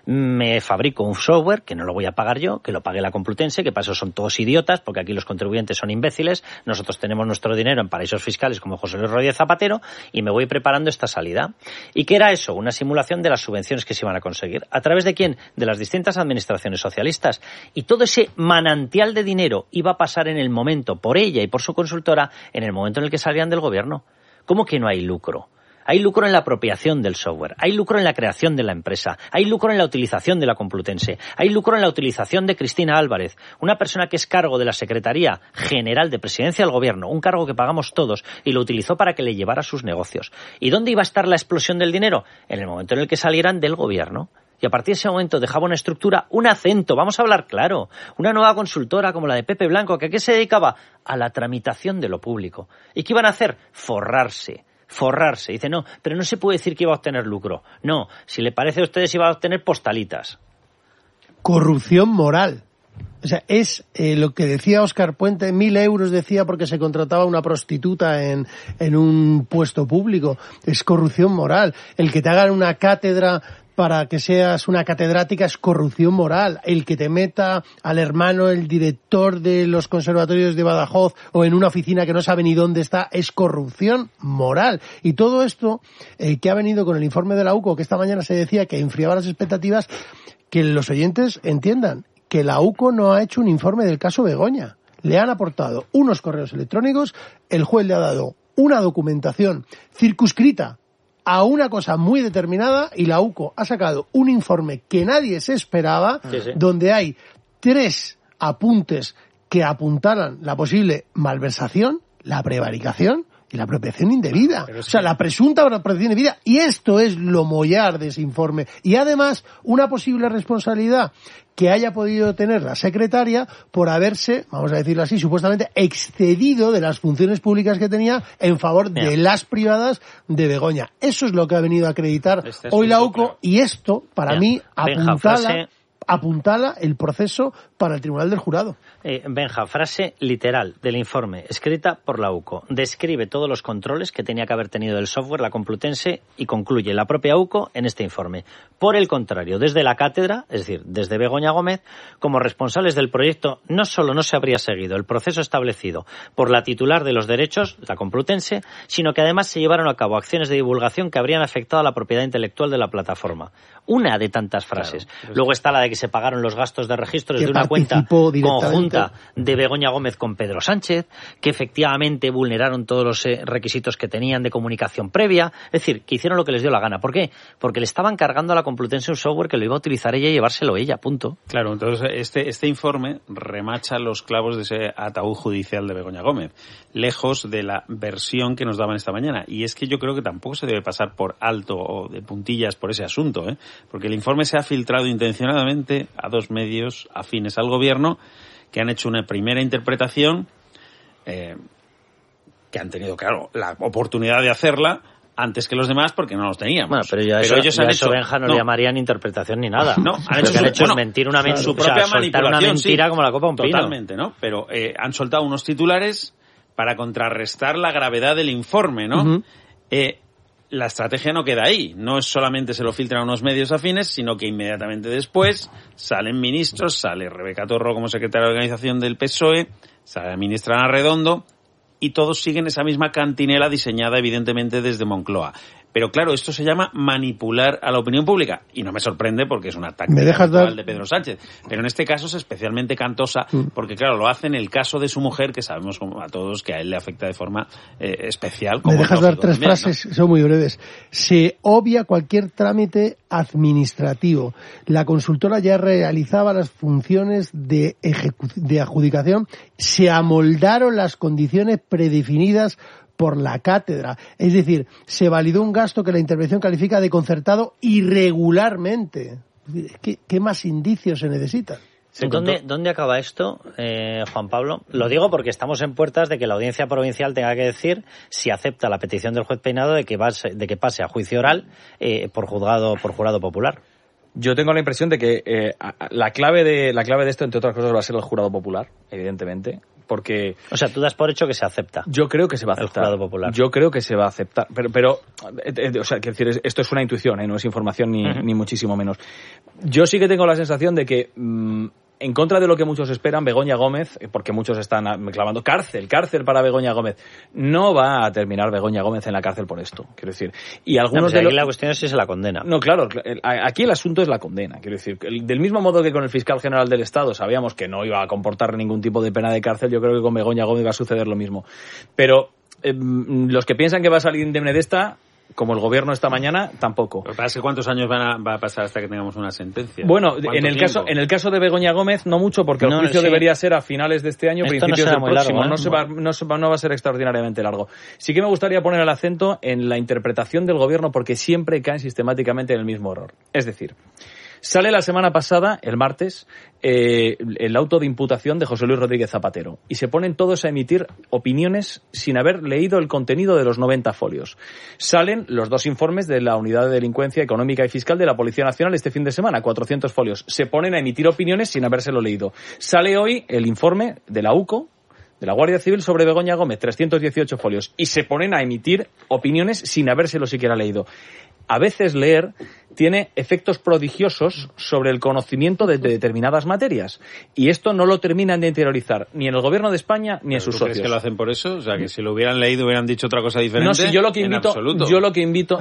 Me fabrico un software, que no lo voy a pagar yo, que lo pague la Complutense, que para eso son todos idiotas, porque aquí los contribuyentes son imbéciles. Nosotros tenemos nuestro dinero en paraísos fiscales como José Luis Rodríguez Zapatero, y me voy preparando esta salida. ¿Y qué era eso? Una simulación de las subvenciones que se iban a conseguir. ¿A través de quién? De las distintas administraciones socialistas. Y todo ese manantial de dinero iba a pasar en el momento, por ella y por su consultora, en el momento en el que salían del gobierno. ¿Cómo que no hay lucro? Hay lucro en la apropiación del software, hay lucro en la creación de la empresa, hay lucro en la utilización de la Complutense, hay lucro en la utilización de Cristina Álvarez, una persona que es cargo de la Secretaría General de Presidencia del Gobierno, un cargo que pagamos todos, y lo utilizó para que le llevara sus negocios. ¿Y dónde iba a estar la explosión del dinero? En el momento en el que salieran del Gobierno. Y a partir de ese momento dejaba una estructura, un acento, vamos a hablar claro, una nueva consultora como la de Pepe Blanco, que ¿a qué se dedicaba? A la tramitación de lo público. ¿Y qué iban a hacer? Forrarse. Dice, no, pero no se puede decir que iba a obtener lucro. No, si le parece a ustedes iba a obtener postalitas. Corrupción moral. O sea, es lo que decía Óscar Puente, 1.000 euros decía porque se contrataba una prostituta en un puesto público. Es corrupción moral. El que te hagan una cátedra para que seas una catedrática es corrupción moral. El que te meta al hermano, el director de los conservatorios de Badajoz o en una oficina que no sabe ni dónde está, es corrupción moral. Y todo esto que ha venido con el informe de la UCO, que esta mañana se decía que enfriaba las expectativas, que los oyentes entiendan que la UCO no ha hecho un informe del caso Begoña. Le han aportado unos correos electrónicos, el juez le ha dado una documentación circunscrita a una cosa muy determinada y la UCO ha sacado un informe que nadie se esperaba, donde hay 3 apuntes que apuntalan la posible malversación, la prevaricación y la apropiación indebida. O sea, la presunta apropiación indebida. Y esto es lo mollar de ese informe. Y además, una posible responsabilidad que haya podido tener la secretaria por haberse, vamos a decirlo así, supuestamente excedido de las funciones públicas que tenía en favor de las privadas de Begoña. Eso es lo que ha venido a acreditar hoy la UCO, y esto, para mí, apuntala el proceso para el Tribunal del Jurado. Benja, frase literal del informe, escrita por la UCO. Describe todos los controles que tenía que haber tenido el software la Complutense y concluye la propia UCO en este informe. Por el contrario, desde la cátedra, es decir, desde Begoña Gómez, como responsables del proyecto, no solo no se habría seguido el proceso establecido por la titular de los derechos, la Complutense, sino que además se llevaron a cabo acciones de divulgación que habrían afectado a la propiedad intelectual de la plataforma. Una de tantas frases. Claro. Luego está la de que se pagaron los gastos de registros de una cuenta conjunta de Begoña Gómez con Pedro Sánchez, que efectivamente vulneraron todos los requisitos que tenían de comunicación previa. Es decir, que hicieron lo que les dio la gana. ¿Por qué? Porque le estaban cargando a la Complutense un software que lo iba a utilizar ella y llevárselo ella, punto. Claro, entonces este informe remacha los clavos de ese ataúd judicial de Begoña Gómez, lejos de la versión que nos daban esta mañana. Y es que yo creo que tampoco se debe pasar por alto o de puntillas por ese asunto, porque el informe se ha filtrado intencionadamente a 2 medios afines al gobierno que han hecho una primera interpretación, que han tenido, claro, la oportunidad de hacerla antes que los demás porque no los teníamos. Bueno, pero ellos han hecho, Benja, no le llamarían interpretación ni nada. No, lo que han hecho es mentir una mentira, su propia soltar una mentira, como la copa a un pino. Totalmente, ¿no? Pero han soltado unos titulares para contrarrestar la gravedad del informe, ¿no? Uh-huh. La estrategia no queda ahí. No es solamente se lo filtran a unos medios afines, sino que inmediatamente después salen ministros, sale Rebeca Torro como secretaria de organización del PSOE, sale la ministra Ana Redondo, y todos siguen esa misma cantinela diseñada evidentemente desde Moncloa. Pero claro, esto se llama manipular a la opinión pública. Y no me sorprende porque es una táctica habitual de Pedro Sánchez. Pero en este caso es especialmente cantosa porque, claro, lo hace en el caso de su mujer, que sabemos a todos que a él le afecta de forma especial. Me dejas dar 3 frases, ¿no? Son muy breves. Se obvia cualquier trámite administrativo. La consultora ya realizaba las funciones de adjudicación. Se amoldaron las condiciones predefinidas por la cátedra. Es decir, se validó un gasto que la intervención califica de concertado irregularmente. ¿Qué más indicios se necesitan? ¿Dónde acaba esto, Juan Pablo? Lo digo porque estamos en puertas de que la Audiencia Provincial tenga que decir si acepta la petición del juez Peinado de que pase a juicio oral por jurado popular. Yo tengo la impresión de que la clave de esto, entre otras cosas, va a ser el jurado popular, evidentemente. Porque, o sea, tú das por hecho que se acepta. Yo creo que se va a aceptar. El jurado popular. Yo creo que se va a aceptar. Pero o sea, quiero decir, esto es una intuición, no es información ni muchísimo menos. Yo sí que tengo la sensación de que, en contra de lo que muchos esperan, Begoña Gómez, porque muchos están clamando cárcel para Begoña Gómez, no va a terminar Begoña Gómez en la cárcel por esto, quiero decir. Y algunos aquí la cuestión es si se la condena. No, claro, aquí el asunto es la condena, quiero decir. Del mismo modo que con el fiscal general del Estado sabíamos que no iba a comportar ningún tipo de pena de cárcel, yo creo que con Begoña Gómez va a suceder lo mismo. Pero los que piensan que va a salir indemne de esta, como el gobierno esta mañana, tampoco. Lo que pasa es que ¿cuántos años va a pasar hasta que tengamos una sentencia? Bueno, en el caso de Begoña Gómez, no mucho, porque el juicio debería ser a finales de este año, principios del próximo. No va a ser extraordinariamente largo. Sí que me gustaría poner el acento en la interpretación del gobierno, porque siempre caen sistemáticamente en el mismo error. Es decir, Sale la semana pasada, el martes, el auto de imputación de José Luis Rodríguez Zapatero y se ponen todos a emitir opiniones sin haber leído el contenido de los 90 folios. Salen los 2 informes de la Unidad de Delincuencia Económica y Fiscal de la Policía Nacional este fin de semana, 400 folios. Se ponen a emitir opiniones sin habérselo leído. Sale hoy el informe de la UCO, de la Guardia Civil, sobre Begoña Gómez, 318 folios. Y se ponen a emitir opiniones sin habérselo siquiera leído. A veces leer tiene efectos prodigiosos sobre el conocimiento de determinadas materias. Y esto no lo terminan de interiorizar ni en el Gobierno de España ni en sus socios. ¿Crees que lo hacen por eso? O sea, que si lo hubieran leído hubieran dicho otra cosa diferente. No, si yo lo que invito,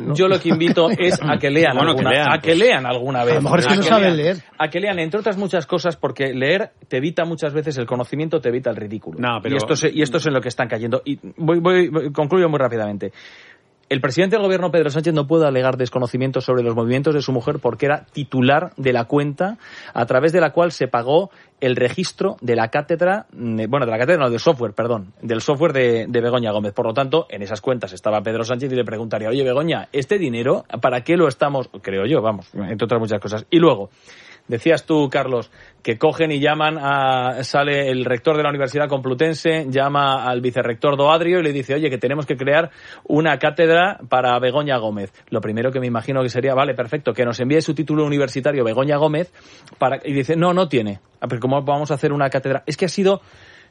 es a que lean, a que lean alguna vez. A lo mejor es que no saben leer. A que lean, entre otras muchas cosas, porque leer te evita muchas veces el conocimiento, te evita el ridículo. No, pero... y esto es en lo que están cayendo. Y concluyo muy rápidamente. El presidente del Gobierno, Pedro Sánchez, no puede alegar desconocimiento sobre los movimientos de su mujer porque era titular de la cuenta a través de la cual se pagó el registro de la cátedra, del software de Begoña Gómez. Por lo tanto, en esas cuentas estaba Pedro Sánchez y le preguntaría, oye, Begoña, ¿este dinero para qué lo estamos? Creo yo, entre otras muchas cosas. Y luego, decías tú, Carlos, que cogen y sale el rector de la Universidad Complutense, llama al vicerrector Doadrio y le dice, oye, que tenemos que crear una cátedra para Begoña Gómez. Lo primero que me imagino que sería, vale, perfecto, que nos envíe su título universitario Begoña Gómez, y dice, no tiene. Pero ¿cómo vamos a hacer una cátedra? Es que ha sido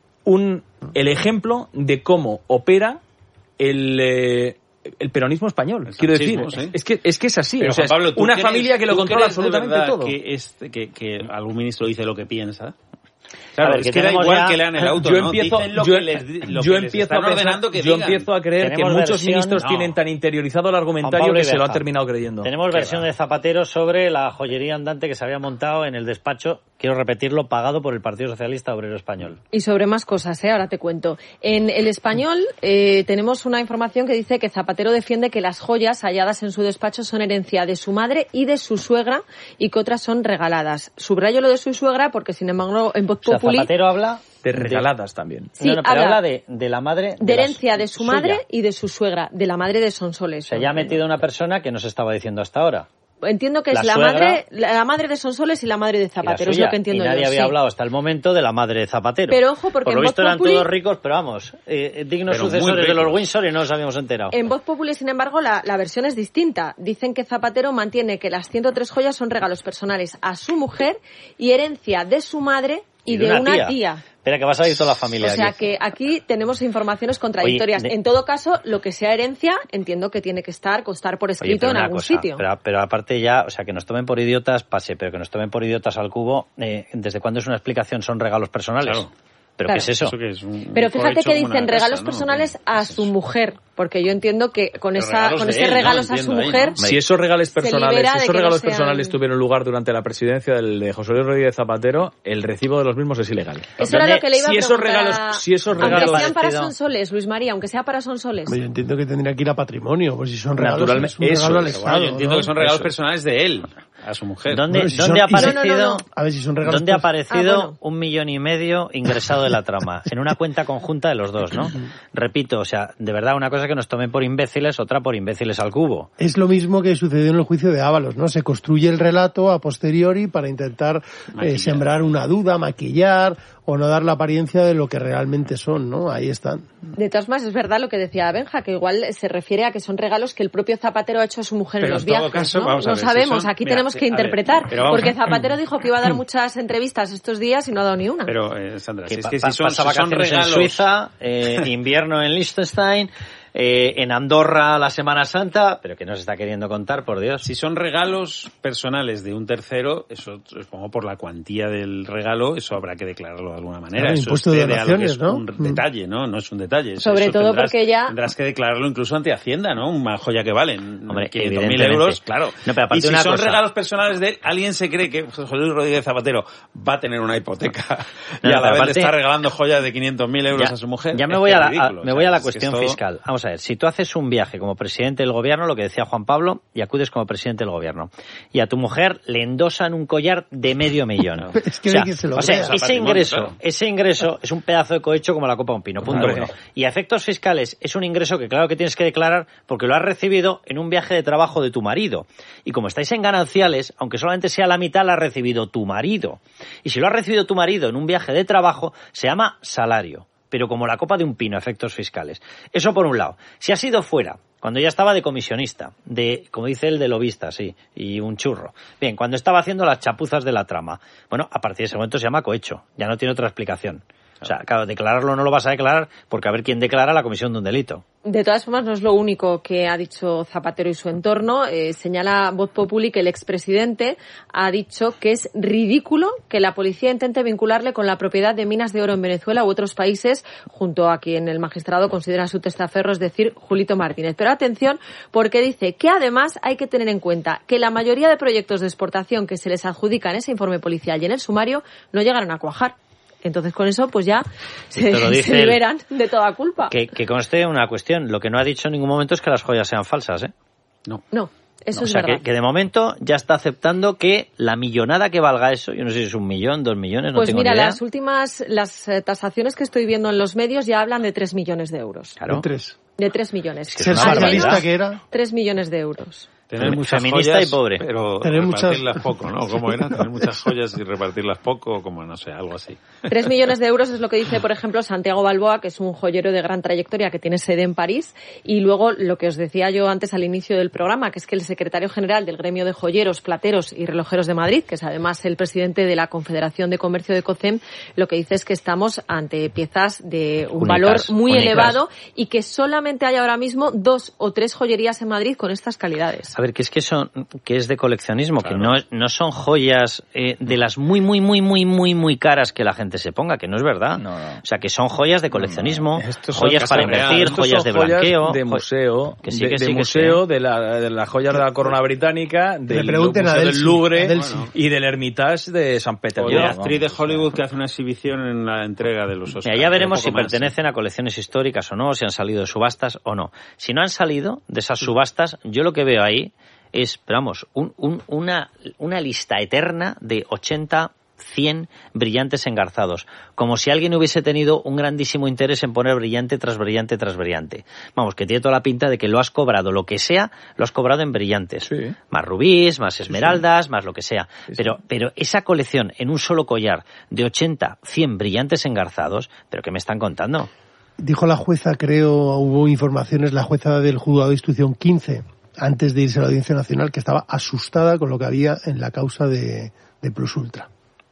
el ejemplo de cómo opera el peronismo español, quiero decir. ¿Sí? Es que es así. Pero, o sea, Pablo, una familia que lo controla absolutamente todo. Que algún ministro dice lo que piensa. Claro, es que da igual que lean el auto, ¿no? Yo empiezo a creer que muchos ministros tienen tan interiorizado el argumentario que se lo han terminado creyendo. Tenemos versión de Zapatero sobre la joyería andante que se había montado en el despacho, quiero repetirlo, pagado por el Partido Socialista Obrero Español. Y sobre más cosas, ahora te cuento. En El Español tenemos una información que dice que Zapatero defiende que las joyas halladas en su despacho son herencia de su madre y de su suegra y que otras son regaladas. Subrayo lo de su suegra porque, sin embargo, en Voz Populi... Zapatero habla de regaladas también. Sí, pero habla de la madre... De herencia de su madre y de su suegra, de la madre de Sonsoles. O sea, ya ha metido una persona que no se estaba diciendo hasta ahora. Entiendo que es la madre de Sonsoles y la madre de Zapatero, es lo que entiendo yo. Y nadie había hablado hasta el momento de la madre de Zapatero. Pero ojo, porque por lo visto eran todos ricos, pero vamos, dignos sucesores de los Windsor y no nos habíamos enterado. En Voz Populi, sin embargo, la versión es distinta. Dicen que Zapatero mantiene que las 103 joyas son regalos personales a su mujer y herencia de su madre y de una tía. Espera, que vas a ir toda la familia. O sea, aquí. que aquí tenemos informaciones contradictorias. En todo caso, lo que sea herencia, entiendo que tiene que constar por escrito en algún sitio. Pero aparte ya, o sea, que nos tomen por idiotas, pero que nos tomen por idiotas al cubo, ¿desde cuándo es una explicación? Son regalos personales. Claro. ¿Pero qué es eso? Pero fíjate que dicen regalos personales a su mujer, porque yo entiendo que con ese regalos a su mujer... Si esos regalos personales tuvieron lugar durante la presidencia de José Luis Rodríguez Zapatero, el recibo de los mismos es ilegal. Eso era lo que le iba a preguntar. Si esos regalos... Aunque sean para Sonsoles, Luis María, aunque sea para Sonsoles. Yo entiendo que tendría que ir a patrimonio, pues si son regalos... Naturalmente, es un regalo al Estado, yo entiendo que son regalos personales de él a su mujer. ¿Dónde ha aparecido, A ver si son regalos ¿dónde ha aparecido 1,5 millones ingresado de la trama? En una cuenta conjunta de los dos, ¿no? Repito, o sea, de verdad, una cosa que nos tomen por imbéciles, otra por imbéciles al cubo. Es lo mismo que sucedió en el juicio de Ábalos, ¿no? Se construye el relato a posteriori para intentar sembrar una duda, maquillar o no dar la apariencia de lo que realmente son, ¿no? Ahí están. De todas maneras, es verdad lo que decía Benja, que igual se refiere a que son regalos que el propio Zapatero ha hecho a su mujer en los viajes, caso, ¿no? No sabemos, aquí tenemos que interpretar, porque Zapatero dijo que iba a dar muchas entrevistas estos días y no ha dado ni una. Pero, Sandra, si son regalos... en Suiza, invierno en Liechtenstein, en Andorra la Semana Santa, pero que nos está queriendo contar, por Dios. Si son regalos personales de un tercero, eso supongo por la cuantía del regalo, eso habrá que declararlo de alguna manera. Claro, eso impuesto de donaciones, ¿no? Un detalle, ¿no? No es un detalle. Sobre eso todo porque ya... Tendrás que declararlo incluso ante Hacienda, ¿no? Una joya que vale 500.000 euros, claro. No, pero y si son regalos personales de él, alguien se cree que José Luis Rodríguez Zapatero va a tener una hipoteca y a la vez le está regalando joyas de 500.000 euros a su mujer. Ya me voy a la cuestión fiscal. Vamos vamos a ver, si tú haces un viaje como presidente del gobierno, lo que decía Juan Pablo, y acudes como presidente del gobierno, y a tu mujer le endosan un collar de $500,000. Es que ese ingreso es un pedazo de cohecho como la copa de un pino, punto uno. Y a efectos fiscales es un ingreso que claro que tienes que declarar porque lo has recibido en un viaje de trabajo de tu marido. Y como estáis en gananciales, aunque solamente sea la mitad, la ha recibido tu marido. Y si lo ha recibido tu marido en un viaje de trabajo, se llama salario, pero como la copa de un pino a efectos fiscales. Eso por un lado. Si ha sido fuera, cuando ya estaba de comisionista, como dice el de lobista, sí, y un churro. Bien, cuando estaba haciendo las chapuzas de la trama. Bueno, a partir de ese momento se llama cohecho, ya no tiene otra explicación. O sea, claro, declararlo no lo vas a declarar porque a ver quién declara la comisión de un delito. De todas formas, no es lo único que ha dicho Zapatero y su entorno. Señala Voz Populi que el expresidente ha dicho que es ridículo que la policía intente vincularle con la propiedad de minas de oro en Venezuela u otros países, junto a quien el magistrado considera su testaferro, es decir, Julito Martínez. Pero atención, porque dice que además hay que tener en cuenta que la mayoría de proyectos de exportación que se les adjudica en ese informe policial y en el sumario no llegaron a cuajar. Entonces, con eso, pues ya se liberan de toda culpa. Que conste una cuestión. Lo que no ha dicho en ningún momento es que las joyas sean falsas, ¿eh? No, eso es verdad. Que de momento ya está aceptando que la millonada que valga eso, yo no sé si es 1 millón, 2 millones, no tengo ni idea. Pues mira, las tasaciones que estoy viendo en los medios ya hablan de 3 millones de euros. Claro. De 3 millones. ¿Ser socialista que era? 3 millones de euros. Tener muchas feminista joyas, y pobre. Pero repartirlas poco, ¿no? ¿Cómo era? Tener muchas joyas y repartirlas poco, como no sé, algo así. 3 millones de euros es lo que dice, por ejemplo, Santiago Balboa, que es un joyero de gran trayectoria que tiene sede en París. Y luego lo que os decía yo antes al inicio del programa, que es que el secretario general del gremio de joyeros, plateros y relojeros de Madrid, que es además el presidente de la Confederación de Comercio de COCEM, lo que dice es que estamos ante piezas de un valor muy elevado y que solamente hay ahora mismo 2 o 3 joyerías en Madrid con estas calidades. A ver, que es de coleccionismo, claro. Que no son joyas de las muy caras que la gente se ponga, que no es verdad. No. O sea, que son joyas de coleccionismo, joyas para invertir, joyas de blanqueo, de museo, que sí, de las joyas de la corona británica, del Museo del Louvre y del Hermitage de San Petersburgo. O la actriz de Hollywood que hace una exhibición en la entrega de los Oscars. Ya veremos si pertenecen a colecciones históricas o no, si han salido de subastas o no. Si no han salido de esas subastas, yo lo que veo ahí es, vamos, una lista eterna de 80, 100 brillantes engarzados, como si alguien hubiese tenido un grandísimo interés en poner brillante tras brillante tras brillante. Vamos, que tiene toda la pinta de que lo has cobrado, lo que sea, lo has cobrado en brillantes. Sí. Más rubíes, más esmeraldas, más lo que sea. Sí. Pero esa colección en un solo collar de 80, 100 brillantes engarzados, ¿pero qué me están contando? Dijo la jueza, creo, hubo informaciones, la jueza del juzgado de instrucción 15, antes de irse a la Audiencia Nacional, que estaba asustada con lo que había en la causa de Plus Ultra.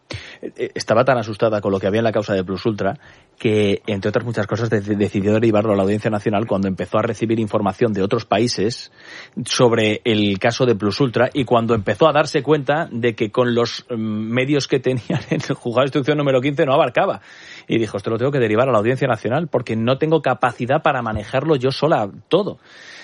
Estaba tan asustada con lo que había en la causa de Plus Ultra que, entre otras muchas cosas, decidió derivarlo a la Audiencia Nacional cuando empezó a recibir información de otros países sobre el caso de Plus Ultra y cuando empezó a darse cuenta de que con los medios que tenían en el juzgado de instrucción número 15 no abarcaba. Y dijo, esto lo tengo que derivar a la Audiencia Nacional porque no tengo capacidad para manejarlo yo sola todo.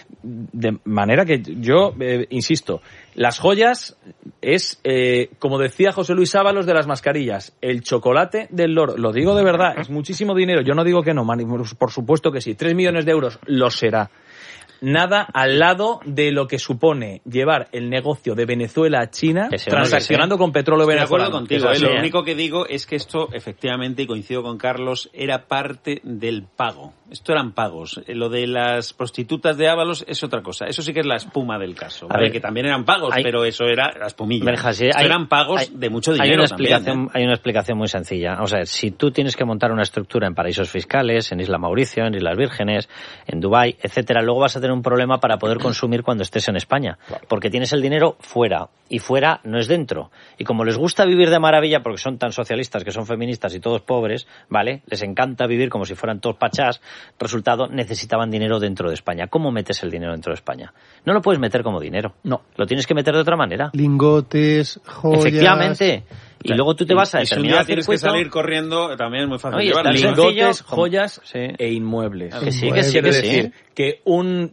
De manera que yo, insisto, las joyas es, como decía José Luis Ábalos de las mascarillas, el chocolate del loro. Lo digo de verdad, es muchísimo dinero. Yo no digo que no, por supuesto que sí. 3 millones de euros lo será. Nada al lado de lo que supone llevar el negocio de Venezuela a China transaccionando con petróleo venezolano. Estoy de acuerdo contigo. Lo único que digo es que esto, efectivamente, y coincido con Carlos, era parte del pago. Esto eran pagos. Lo de las prostitutas de Ábalos es otra cosa. Eso sí que es la espuma del caso. ¿Vale? Que también eran pagos, pero eso era la espumilla. Eran pagos de mucho dinero. Hay una explicación muy sencilla. O sea, si tú tienes que montar una estructura en paraísos fiscales, en Isla Mauricio, en Islas Vírgenes, en Dubái, etcétera, luego vas a tener un problema para poder consumir cuando estés en España. Claro. Porque tienes el dinero fuera. Y fuera no es dentro. Y como les gusta vivir de maravilla, porque son tan socialistas, que son feministas y todos pobres, ¿vale? Les encanta vivir como si fueran todos pachás. Resultado, necesitaban dinero dentro de España. ¿Cómo metes el dinero dentro de España? No lo puedes meter como dinero. No. Lo tienes que meter de otra manera. Lingotes, joyas... Efectivamente. Y luego tú te vas a determinar si tienes que salir corriendo, también es muy fácil llevarlo. Lingotes, joyas e inmuebles. Que sí, es decir, que un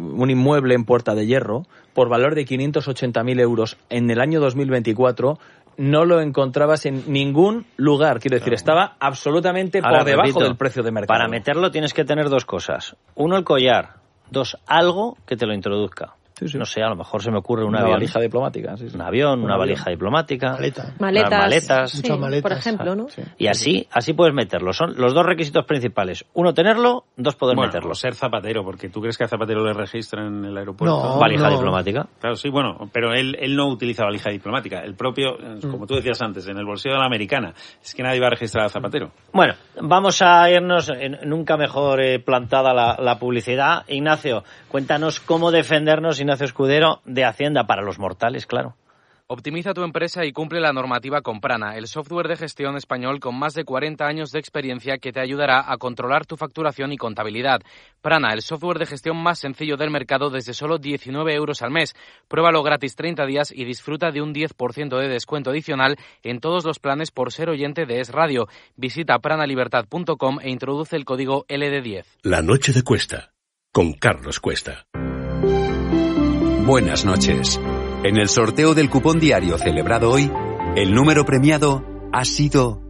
inmueble en Puerta de Hierro, por valor de 580.000 euros en el año 2024, no lo encontrabas en ningún lugar. Quiero decir, estaba absolutamente por debajo del precio de mercado. Para meterlo tienes que tener dos cosas. Uno, el collar. Dos, algo que te lo introduzca. Sí. No sé, a lo mejor se me ocurre una valija diplomática. Sí. Un avión, una valija diplomática. Maletas. Sí, por ejemplo, ¿no? Sí. Y así puedes meterlo. Son los dos requisitos principales. Uno, tenerlo. Dos, poder meterlo. Ser Zapatero, porque tú crees que a Zapatero le registran en el aeropuerto. No, valija diplomática. Claro, sí, bueno, pero él no utiliza valija diplomática. El propio, como tú decías antes, en el bolsillo de la americana. Es que nadie va a registrar a Zapatero. Bueno, vamos a irnos, nunca mejor plantada la publicidad. Ignacio, cuéntanos cómo defendernos, Ignacio Escudero, de Hacienda para los mortales, claro. Optimiza tu empresa y cumple la normativa con Prana, el software de gestión español con más de 40 años de experiencia que te ayudará a controlar tu facturación y contabilidad. Prana, el software de gestión más sencillo del mercado desde solo 19 euros al mes. Pruébalo gratis 30 días y disfruta de un 10% de descuento adicional en todos los planes por ser oyente de Es Radio. Visita pranalibertad.com e introduce el código LD10. La noche de Cuesta, con Carlos Cuesta. Buenas noches. En el sorteo del cupón diario celebrado hoy, el número premiado ha sido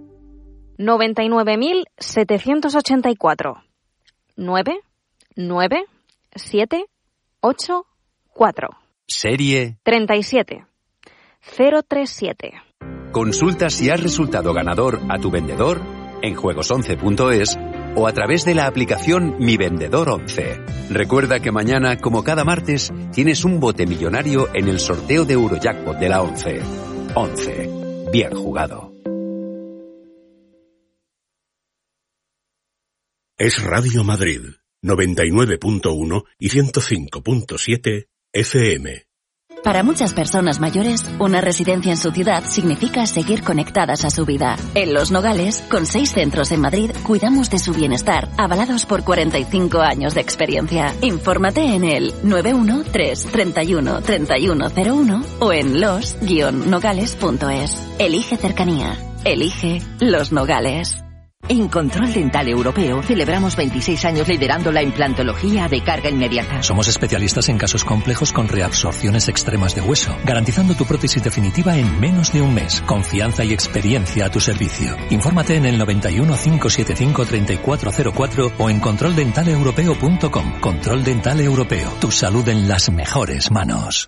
99.784. 99784. Serie 37 037. Consulta si has resultado ganador a tu vendedor en juegos11.es o a través de la aplicación Mi Vendedor 11. Recuerda que mañana, como cada martes, tienes un bote millonario en el sorteo de Eurojackpot de la 11. 11. Bien jugado. Es Radio Madrid, 99.1 y 105.7 FM. Para muchas personas mayores, una residencia en su ciudad significa seguir conectadas a su vida. En Los Nogales, con 6 centros en Madrid, cuidamos de su bienestar, avalados por 45 años de experiencia. Infórmate en el 913 31 3101 o en los-nogales.es. Elige cercanía. Elige Los Nogales. En Control Dental Europeo celebramos 26 años liderando la implantología de carga inmediata. Somos especialistas en casos complejos con reabsorciones extremas de hueso, garantizando tu prótesis definitiva en menos de un mes. Confianza y experiencia a tu servicio. Infórmate en el 91 575 3404 o en controldentaleuropeo.com. Control Dental Europeo. Tu salud en las mejores manos.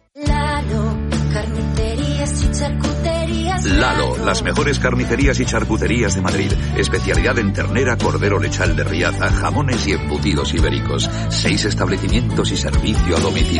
Lalo, las mejores carnicerías y charcuterías de Madrid. Especialidad en ternera, cordero lechal de Riaza, jamones y embutidos ibéricos. 6 establecimientos y servicio a domicilio.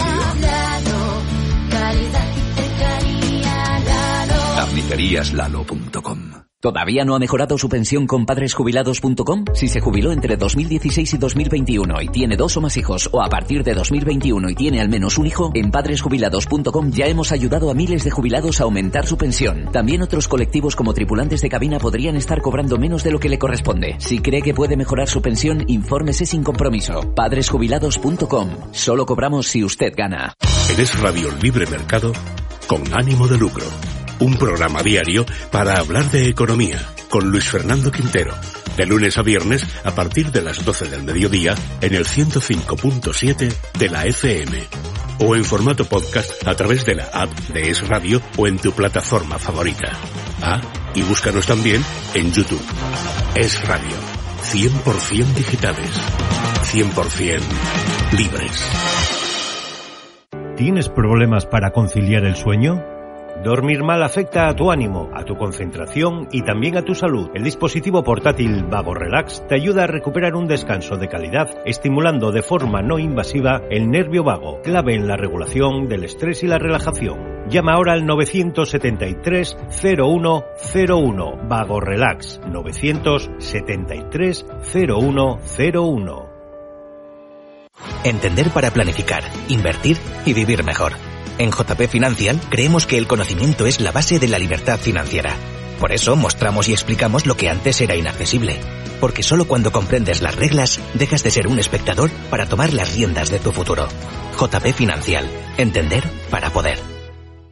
Carniceríaslalo.com. ¿Todavía no ha mejorado su pensión con padresjubilados.com? Si se jubiló entre 2016 y 2021 y tiene 2 o más hijos, o a partir de 2021 y tiene al menos un hijo, en padresjubilados.com ya hemos ayudado a miles de jubilados a aumentar su pensión. También otros colectivos como tripulantes de cabina podrían estar cobrando menos de lo que le corresponde. Si cree que puede mejorar su pensión, infórmese sin compromiso. Padresjubilados.com. Solo cobramos si usted gana. En Es Radio Libre Mercado, con ánimo de lucro. Un programa diario para hablar de economía, con Luis Fernando Quintero, de lunes a viernes a partir de las 12 del mediodía en el 105.7 de la FM, o en formato podcast a través de la app de Es Radio o en tu plataforma favorita. Ah, y búscanos también en YouTube. Es Radio, 100% digitales, 100% libres. ¿Tienes problemas para conciliar el sueño? Dormir mal afecta a tu ánimo, a tu concentración y también a tu salud. El dispositivo portátil Vago Relax te ayuda a recuperar un descanso de calidad, estimulando de forma no invasiva el nervio vago, clave en la regulación del estrés y la relajación. Llama ahora al 973 0101. Vago Relax, 973 0101. Entender para planificar, invertir y vivir mejor. En JP Financial creemos que el conocimiento es la base de la libertad financiera. Por eso mostramos y explicamos lo que antes era inaccesible. Porque solo cuando comprendes las reglas, dejas de ser un espectador para tomar las riendas de tu futuro. JP Financial. Entender para poder.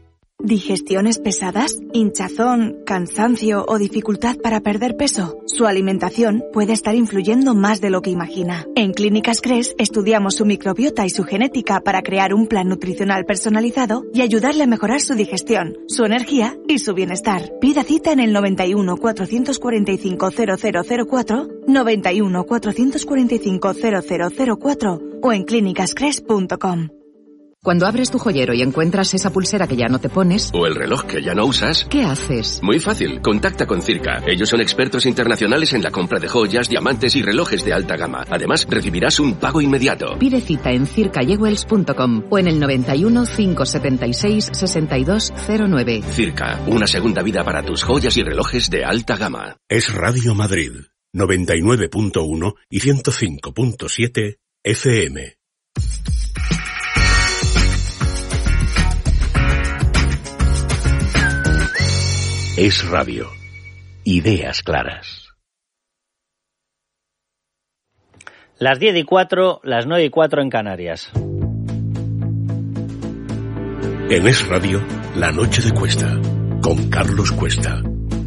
¿Digestiones pesadas? ¿Hinchazón, cansancio o dificultad para perder peso? Su alimentación puede estar influyendo más de lo que imagina. En Clínicas Cres estudiamos su microbiota y su genética para crear un plan nutricional personalizado y ayudarle a mejorar su digestión, su energía y su bienestar. Pida cita en el 91 445 0004, 91 445 0004 o en clínicascres.com. Cuando abres tu joyero y encuentras esa pulsera que ya no te pones... O el reloj que ya no usas... ¿Qué haces? Muy fácil, contacta con Circa. Ellos son expertos internacionales en la compra de joyas, diamantes y relojes de alta gama. Además, recibirás un pago inmediato. Pide cita en circajewels.com o en el 91 576 6209. Circa, una segunda vida para tus joyas y relojes de alta gama. Es Radio Madrid, 99.1 y 105.7 FM. Es Radio. Ideas claras. Las 10:04, las 9:04 en Canarias. En Es Radio, La Noche de Cuesta, con Carlos Cuesta.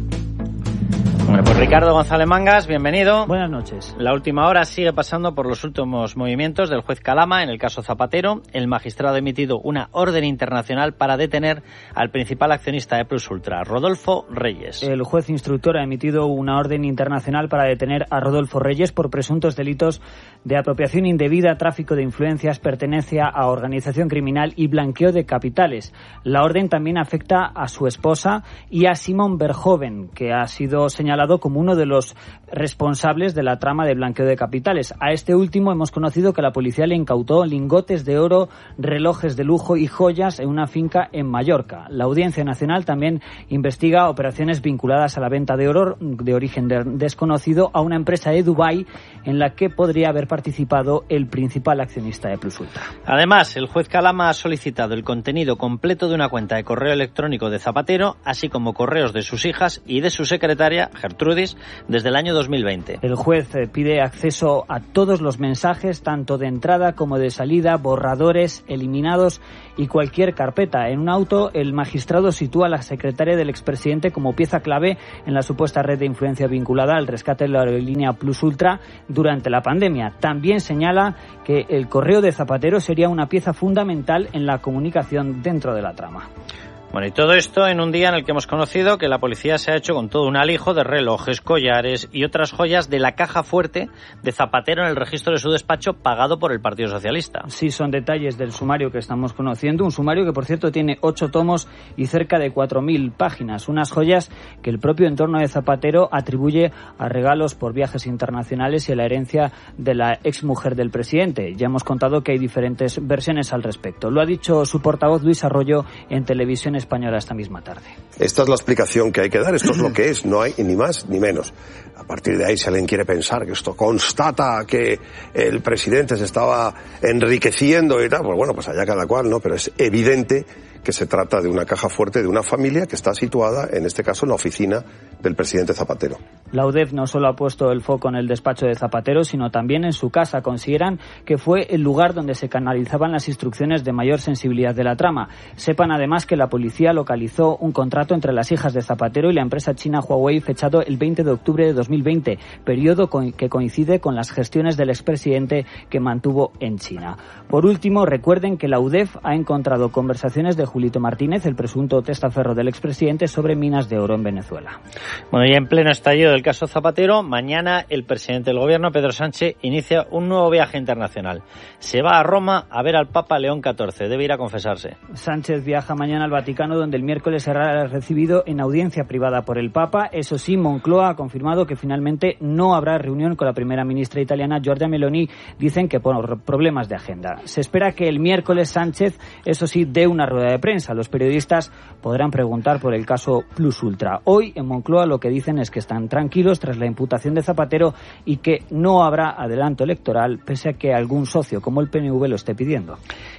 Bueno, pues Ricardo González Mangas, bienvenido. Buenas noches. La última hora sigue pasando por los últimos movimientos del juez Calama en el caso Zapatero. El magistrado ha emitido una orden internacional para detener al principal accionista de Plus Ultra, Rodolfo Reyes. El juez instructor ha emitido una orden internacional para detener a Rodolfo Reyes por presuntos delitos de apropiación indebida, tráfico de influencias, pertenencia a organización criminal y blanqueo de capitales. La orden también afecta a su esposa y a Simon Verhoeven, que ha sido señalado como uno de los responsables de la trama de blanqueo de capitales. A este último hemos conocido que la policía le incautó lingotes de oro, relojes de lujo y joyas en una finca en Mallorca. La Audiencia Nacional también investiga operaciones vinculadas a la venta de oro de origen desconocido a una empresa de Dubái en la que podría haber participado el principal accionista de Plus Ultra. Además, el juez Calama ha solicitado el contenido completo de una cuenta de correo electrónico de Zapatero, así como correos de sus hijas y de su secretaria, Gertrudis, desde el año 2020. El juez pide acceso a todos los mensajes, tanto de entrada como de salida, borradores, eliminados y cualquier carpeta. En un auto, el magistrado sitúa a la secretaria del expresidente como pieza clave en la supuesta red de influencia vinculada al rescate de la aerolínea Plus Ultra durante la pandemia. También señala que el correo de Zapatero sería una pieza fundamental en la comunicación dentro de la trama. Bueno, y todo esto en un día en el que hemos conocido que la policía se ha hecho con todo un alijo de relojes, collares y otras joyas de la caja fuerte de Zapatero en el registro de su despacho pagado por el Partido Socialista. Sí, son detalles del sumario que estamos conociendo, un sumario que por cierto tiene 8 tomos y cerca de 4.000 páginas, unas joyas que el propio entorno de Zapatero atribuye a regalos por viajes internacionales y a la herencia de la exmujer del presidente. Ya hemos contado que hay diferentes versiones al respecto. Lo ha dicho su portavoz Luis Arroyo en Televisión Española esta misma tarde. Esta es la explicación que hay que dar, esto es lo que es, no hay ni más ni menos. A partir de ahí, si alguien quiere pensar que esto constata que el presidente se estaba enriqueciendo y tal, pues bueno, pues allá cada cual, ¿no? Pero es evidente que se trata de una caja fuerte de una familia que está situada, en este caso, en la oficina del presidente Zapatero. La UDEF no solo ha puesto el foco en el despacho de Zapatero, sino también en su casa. Consideran que fue el lugar donde se canalizaban las instrucciones de mayor sensibilidad de la trama. Sepan además que la policía localizó un contrato entre las hijas de Zapatero y la empresa china Huawei fechado el 20 de octubre de 2020, periodo que coincide con las gestiones del expresidente que mantuvo en China. Por último, recuerden que la UDEF ha encontrado conversaciones de Julito Martínez, el presunto testaferro del expresidente, sobre minas de oro en Venezuela. Bueno, y en pleno estallido del caso Zapatero, mañana el presidente del gobierno, Pedro Sánchez, inicia un nuevo viaje internacional. Se va a Roma a ver al Papa León XIV, debe ir a confesarse. Sánchez viaja mañana al Vaticano, donde el miércoles será recibido en audiencia privada por el Papa. Eso sí, Moncloa ha confirmado que finalmente no habrá reunión con la primera ministra italiana, Giorgia Meloni, dicen que por problemas de agenda. Se espera que el miércoles Sánchez, eso sí, dé una rueda de prensa. Los periodistas podrán preguntar por el caso Plus Ultra. Hoy en Moncloa lo que dicen es que están tranquilos tras la imputación de Zapatero y que no habrá adelanto electoral, pese a que algún socio como el PNV lo esté pidiendo.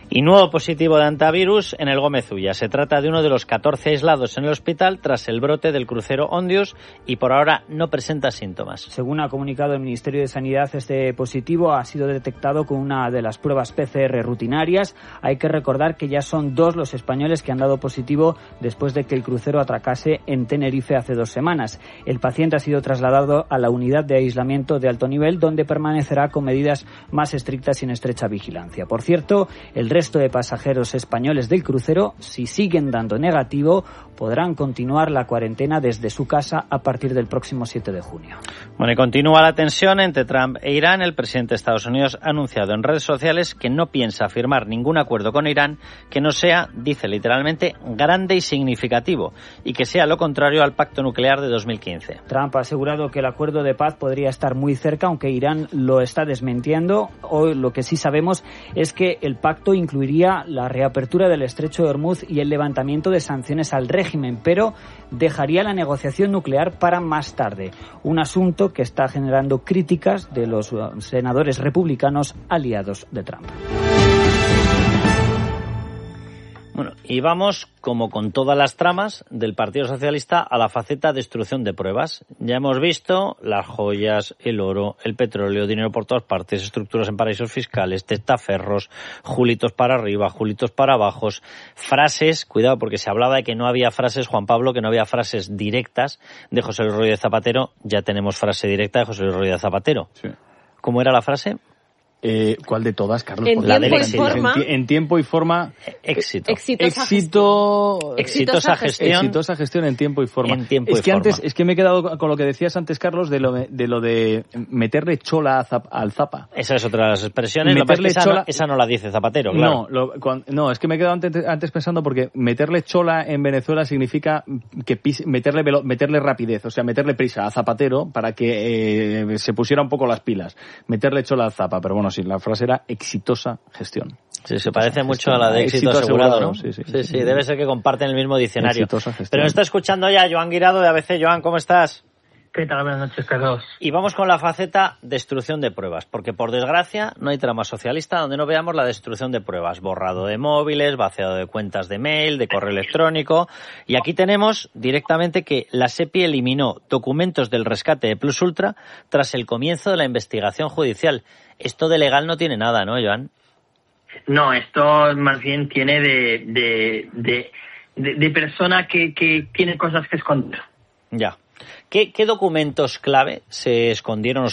Y nuevo positivo de antivirus en el Gómez Ulla. Se trata de uno de los 14 aislados en el hospital tras el brote del crucero Ondius y por ahora no presenta síntomas. Según ha comunicado el Ministerio de Sanidad, este positivo ha sido detectado con una de las pruebas PCR rutinarias. Hay que recordar que ya son 2 los españoles que han dado positivo después de que el crucero atracase en Tenerife hace 2 semanas. El paciente ha sido trasladado a la unidad de aislamiento de alto nivel, donde permanecerá con medidas más estrictas y en estrecha vigilancia. Por cierto, el resto de pasajeros españoles del crucero, si siguen dando negativo, podrán continuar la cuarentena desde su casa a partir del próximo 7 de junio. Bueno, y continúa la tensión entre Trump e Irán. El presidente de Estados Unidos ha anunciado en redes sociales que no piensa firmar ningún acuerdo con Irán que no sea, dice literalmente, grande y significativo, y que sea lo contrario al pacto nuclear de 2015. Trump ha asegurado que el acuerdo de paz podría estar muy cerca, aunque Irán lo está desmintiendo. Hoy lo que sí sabemos es que el pacto incluiría la reapertura del estrecho de Hormuz y el levantamiento de sanciones al régimen, pero dejaría la negociación nuclear para más tarde, un asunto que está generando críticas de los senadores republicanos aliados de Trump. Bueno, y vamos, como con todas las tramas del Partido Socialista, a la faceta destrucción de pruebas. Ya hemos visto las joyas, el oro, el petróleo, dinero por todas partes, estructuras en paraísos fiscales, testaferros, julitos para arriba, julitos para abajo, frases, cuidado porque se hablaba de que no había frases, Juan Pablo, que no había frases directas de José Luis Rodríguez Zapatero. Ya tenemos frase directa de José Luis Rodríguez Zapatero. Sí. ¿Cómo era la frase? ¿Cuál de todas, Carlos? En tiempo y forma. En tiempo y forma. Éxito. Exitosa gestión. Exitosa gestión en tiempo y forma. En tiempo y forma. Antes, es que me he quedado con lo que decías antes, Carlos, de lo de meterle chola al Zapa. Esa es otra de las expresiones. Esa no la dice Zapatero, claro. No, es que me he quedado antes pensando porque meterle chola en Venezuela significa que meterle rapidez, o sea, meterle prisa a Zapatero para que se pusiera un poco las pilas. Meterle chola al Zapa, pero bueno, sí, la frase era exitosa gestión. Sí, se parece mucho a la de éxito asegurado, ¿no? Sí, debe ser que comparten el mismo diccionario. Pero está escuchando ya Joan Guirado de ABC. Joan, ¿cómo estás? ¿Qué tal? Buenas noches, Carlos. Y vamos con la faceta destrucción de pruebas, porque por desgracia no hay trama socialista donde no veamos la destrucción de pruebas, borrado de móviles, vaciado de cuentas de mail, de correo electrónico, y aquí tenemos directamente que la SEPI eliminó documentos del rescate de Plus Ultra tras el comienzo de la investigación judicial. Esto de legal no tiene nada, ¿no, Joan? No, esto más bien tiene de persona que tiene cosas que esconder. Ya. ¿Qué documentos clave se escondieron